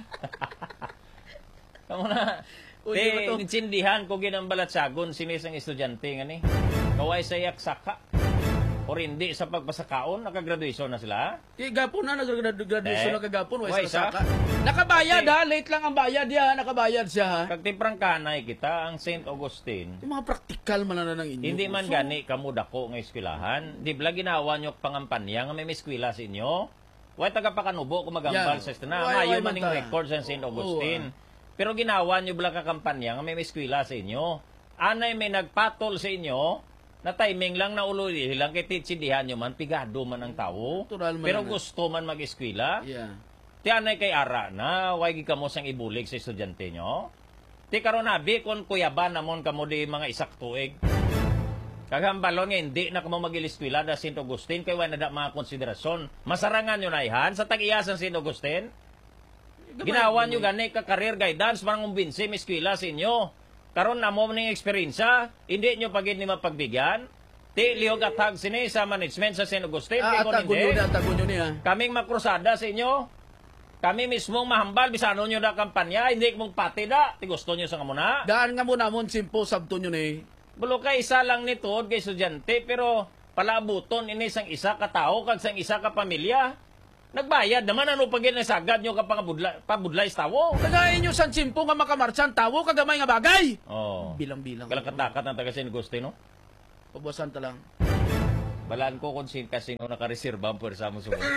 Kamu na. Uy, Di di ba to? intindihan ko ginambalatsagon sinisang estudyante nga ni. Kaway sa yaksaka. O hindi sa pagpasakaon, nakagraduation na sila. Kaya gapon na, nag-graduation Eh, na kagapon, why why sa? sa saka. Nakabayad ha, late lang ang bayad ya, nakabayad siya ha. Kag timprang kanay kita, ang Saint Augustine, Yung mga praktikal man na ng inyo. hindi man So, gani kamo dako nga eskwelahan. Di bla ginawa nyo pangampanya nga may eskwela sa inyo. Why taga pakanubo kung magambal Yan. sa eskwela. Why- Mayo why man man ning ta? record sa Saint Augustine. Oo, Pero ginawa nyo bla ka kampanya nga may eskwela sa inyo. Anay may nagpatol sa inyo, na timing lang na ululi lang kay titsindihan nyo man, pigado man ang tao. Natural man Pero na. gusto man mag-eskwela. Yeah. Ti anay kay ara na, why gi kamo sang ibulig sa estudyante nyo? Ti karon nabi kon kuyaban namon kamo di mga isak tuig. Kagambalon nga hindi na kamo mag-eskwela da Saint Augustine kay wala na da mga konsiderasyon. Masarangan nyo na ihan sa tag-iyasan Saint Augustine. Ginawa nyo gani ka career guidance parang umbinsi may eskwela sa inyo. karon na mo ning eksperyensya, hindi nyo pagid ni mapagbigyan. Ti lihog atag sini sa management sa Saint Augustine. Ah, Kung atagon hindi, yun, atagon yun niya. kaming makrusada sa inyo. Kami mismong mahambal, bisano nyo na kampanya, hindi mong pati da. Ti gusto nyo sa kamuna. Daan nga mo namon, simpo, sabto nyo ni. Bulo kay isa lang nito, kay estudyante, pero palabuton ini sang isa ka tao, kag sang isa ka pamilya. Nagbayad naman, ano pag sagad nyo ka pabudlay, pabudlay sa tawo. Tagayin nyo sang simpo nga makamarchan, tawo, kagamay nga bagay. Oh. Bilang-bilang. Kalakatakat ng taga Saint Agustino. Pabuasan ta lang. Balaan ko kung sin kasi nung nakareserba ang pwersa mo sumunod.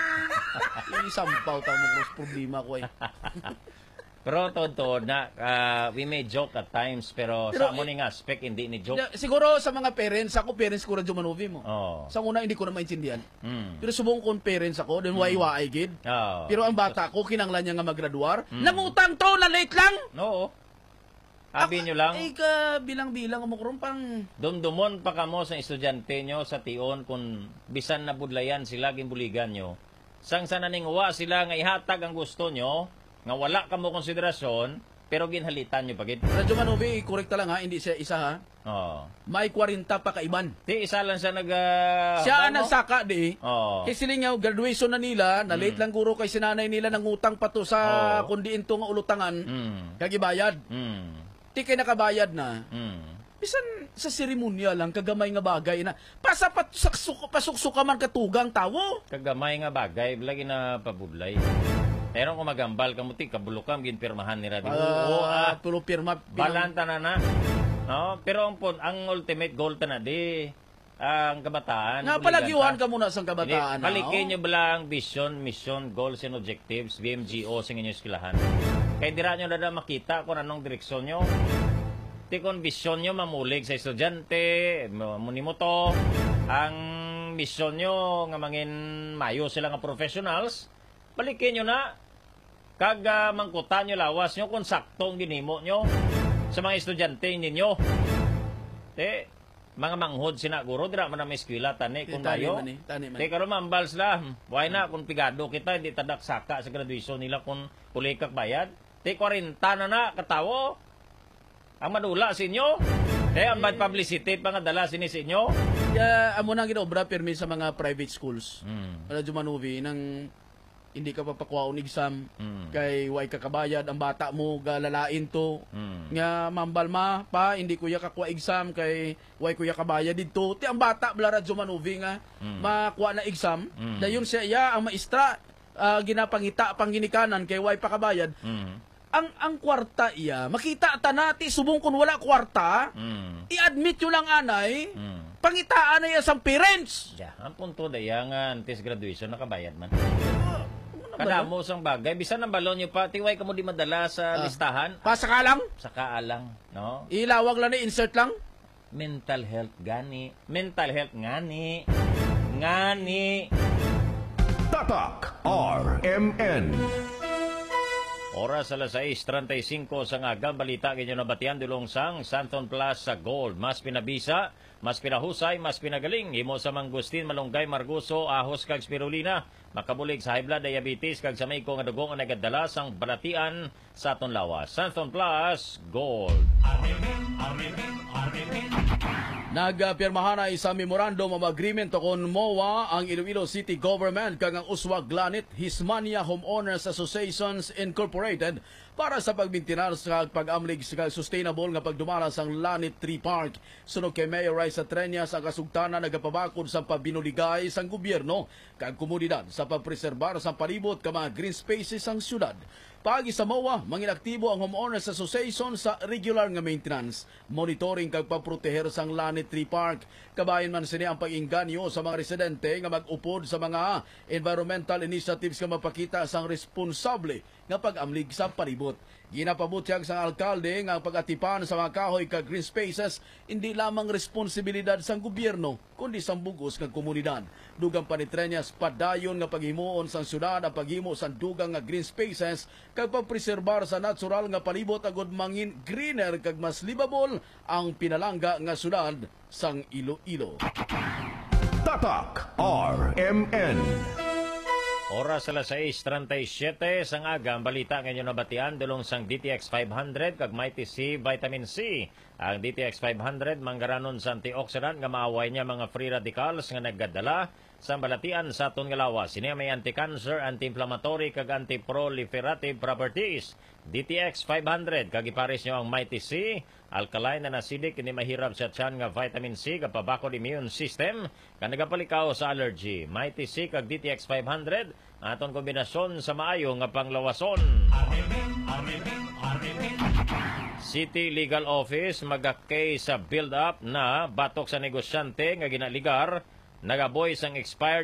Isampaw ta mo cross problema ko eh. Pero totoo na, uh, we may joke at times, pero, pero sa mo ning aspect, hindi ni joke. Siguro sa mga parents, ako parents ko Radyo Manovi mo. Oh. Sa una, hindi ko na maintindihan. Mm. Pero subong kong parents ako, then mm. wai gid. Oh. Pero ang bata ko, kinanglan niya nga magraduar. Mm. Nangutang to, na late lang. Oo. Abi nyo lang. Ay ka, bilang-bilang mo kurong pang... Dumdumon pa kamo sa estudyante nyo sa tion kung bisan na budlayan sila gimbuligan nyo. Sang sana ning uwa sila nga ihatag ang gusto nyo, nga wala kamo konsiderasyon, pero ginhalitan nyo pagit. Radyo Manovi, correct lang ha, hindi siya isa ha. Oh. May forty pa kaiban. Di isa lang siya nag... Uh, siya ang nagsaka di. Oh. Kasi sila nga, graduation na nila, na late mm. lang guro kay sinanay nila ng utang pa to sa oh. kundi ito nga ulutangan, mm. kagibayad. Mm. Di kay nakabayad na. Mm. Bisan sa seremonya lang, kagamay nga bagay na, pasapat pasuksuka man katugang tawo. Kagamay nga bagay, lagi na pabudlay. Meron ko magambal kamuti, kabulukam, ginpirmahan ni Radi. Uh, Oo, ah, tulo pirma. Balanta na na. No? Pero ang, ang ultimate goal ta na, di, ang kabataan. Nga palagiwan ka muna sa kabataan. Balikin nyo balang vision, mission, goals and objectives, B M G O sa inyong eskwelahan. Kaya dira nyo na makita kung anong direksyon nyo. Di kung vision nyo mamulig sa estudyante, muni mo to, ang mission nyo nga mangin mayo sila nga professionals, balikin nyo na. Kag uh, mangkutan nyo lawas nyo kung saktong ginimo nyo sa mga estudyante ninyo. Di, mga manghod sinaguro, dira man na may eskwela, tani, kung mayo. Di, karon mambal sila, why na, kung pigado kita, hindi tadak saka sa graduation nila kung pulikak bayad. Di, forty na na, katawo. Ang madula sa inyo. Eh, ang bad publicity pa nga dala sini sa inyo. Kaya, amo nang ginobra, permi sa mga private schools. Mm. Radyo Manovi, nang hindi ka papakwaon exam, mm. kay way kakabayad, ang bata mo, galalain to. Mm. Nga, mambal ma, pa, hindi kuya kakwa exam, kay way kuya kabayad dito. Ti, ang bata, bala Radyo Manovi nga, mm. makuha na exam, mm. dayon siya, ya, ang maestra, uh, ginapangita, pangginikanan, kay way pakabayad. Mm. Ang ang kwarta iya, makita ta nati subong kun wala kwarta, mm. i-admit yo lang anay, mm. pangitaan na iya sang parents. Yeah, ang punto da iya nga antes graduation nakabayad man. Kadamo sang bagay, bisan ang balon nyo pa, tiway ka mo di madala sa uh, listahan. Pa saka lang? Saka lang, no? Ilawag lang ni insert lang? Mental health gani. Mental health ngani. Ngani. Tatak R M N. Oras alas sais treinta y cinco sa ngagang balita kinyo nabatian dulong sang Santon Plus sa Gold. Mas pinabisa, mas pinahusay, mas pinagaling. Himo sa Mangustin, Malunggay, Marguso, Ahos kag Spirulina. Makabulig sa high blood, diabetes kag sa may ko nga dugong ang nagadala sang balatian sa aton lawas. Santon Plus Gold. Nagpirmahan na sa memorandum of agreement kon M O A ang Iloilo City Government kag ang Uswag Glanit Hismania Homeowners Associations Incorporated para sa pagbintinar sa pag-amlig sa sustainable nga pagdumala sang Lanit Tree Park. Sunog kay Mayor Raisa Treñas ang kasugtana nagapabakod sa pabinuligay sang gobyerno kag komunidad sa pagpreserbar sa palibot ka mga green spaces sang syudad. Pagi sa M O A, manginaktibo ang Homeowners Association sa regular nga maintenance, monitoring kag pagproteher sang Lanit Tree Park. Kabayan man sini ang pag-inganyo sa mga residente nga mag-upod sa mga environmental initiatives nga mapakita sang responsable nga pag-amlig sa palibot. Ginapabutyag sang alkalde nga pag-atipan sa mga kahoy kag green spaces hindi lamang responsibilidad sang gobyerno kundi sang bugos nga komunidad. Dugang pa ni Treñas padayon nga paghimuon sang syudad ang paghimo sang dugang nga green spaces kag pagpreserbar sa natural nga palibot agud mangin greener kag mas livable ang pinalangga nga syudad sang Iloilo. Tatak R M N. Oras alas sais treinta y siete sang aga ang balita ngayon nabatian dulong sang D T X five hundred kag Mighty C Vitamin C. Ang D T X five hundred manggaranon sa antioxidant nga maaway niya mga free radicals nga naggadala sa balatian sa aton nga lawas. Ini may anti-cancer, anti-inflammatory kag anti-proliferative properties. D T X five hundred kag ipares nyo ang Mighty C, alkaline and acidic, ini mahirap sa tiyan nga vitamin C kapabakod immune system kag nagapalikaw sa allergy. Mighty C kag D T X five hundred aton kombinasyon sa maayo nga panglawason. City Legal Office magakay sa build-up na batok sa negosyante nga ginaligar nagaboy sang expired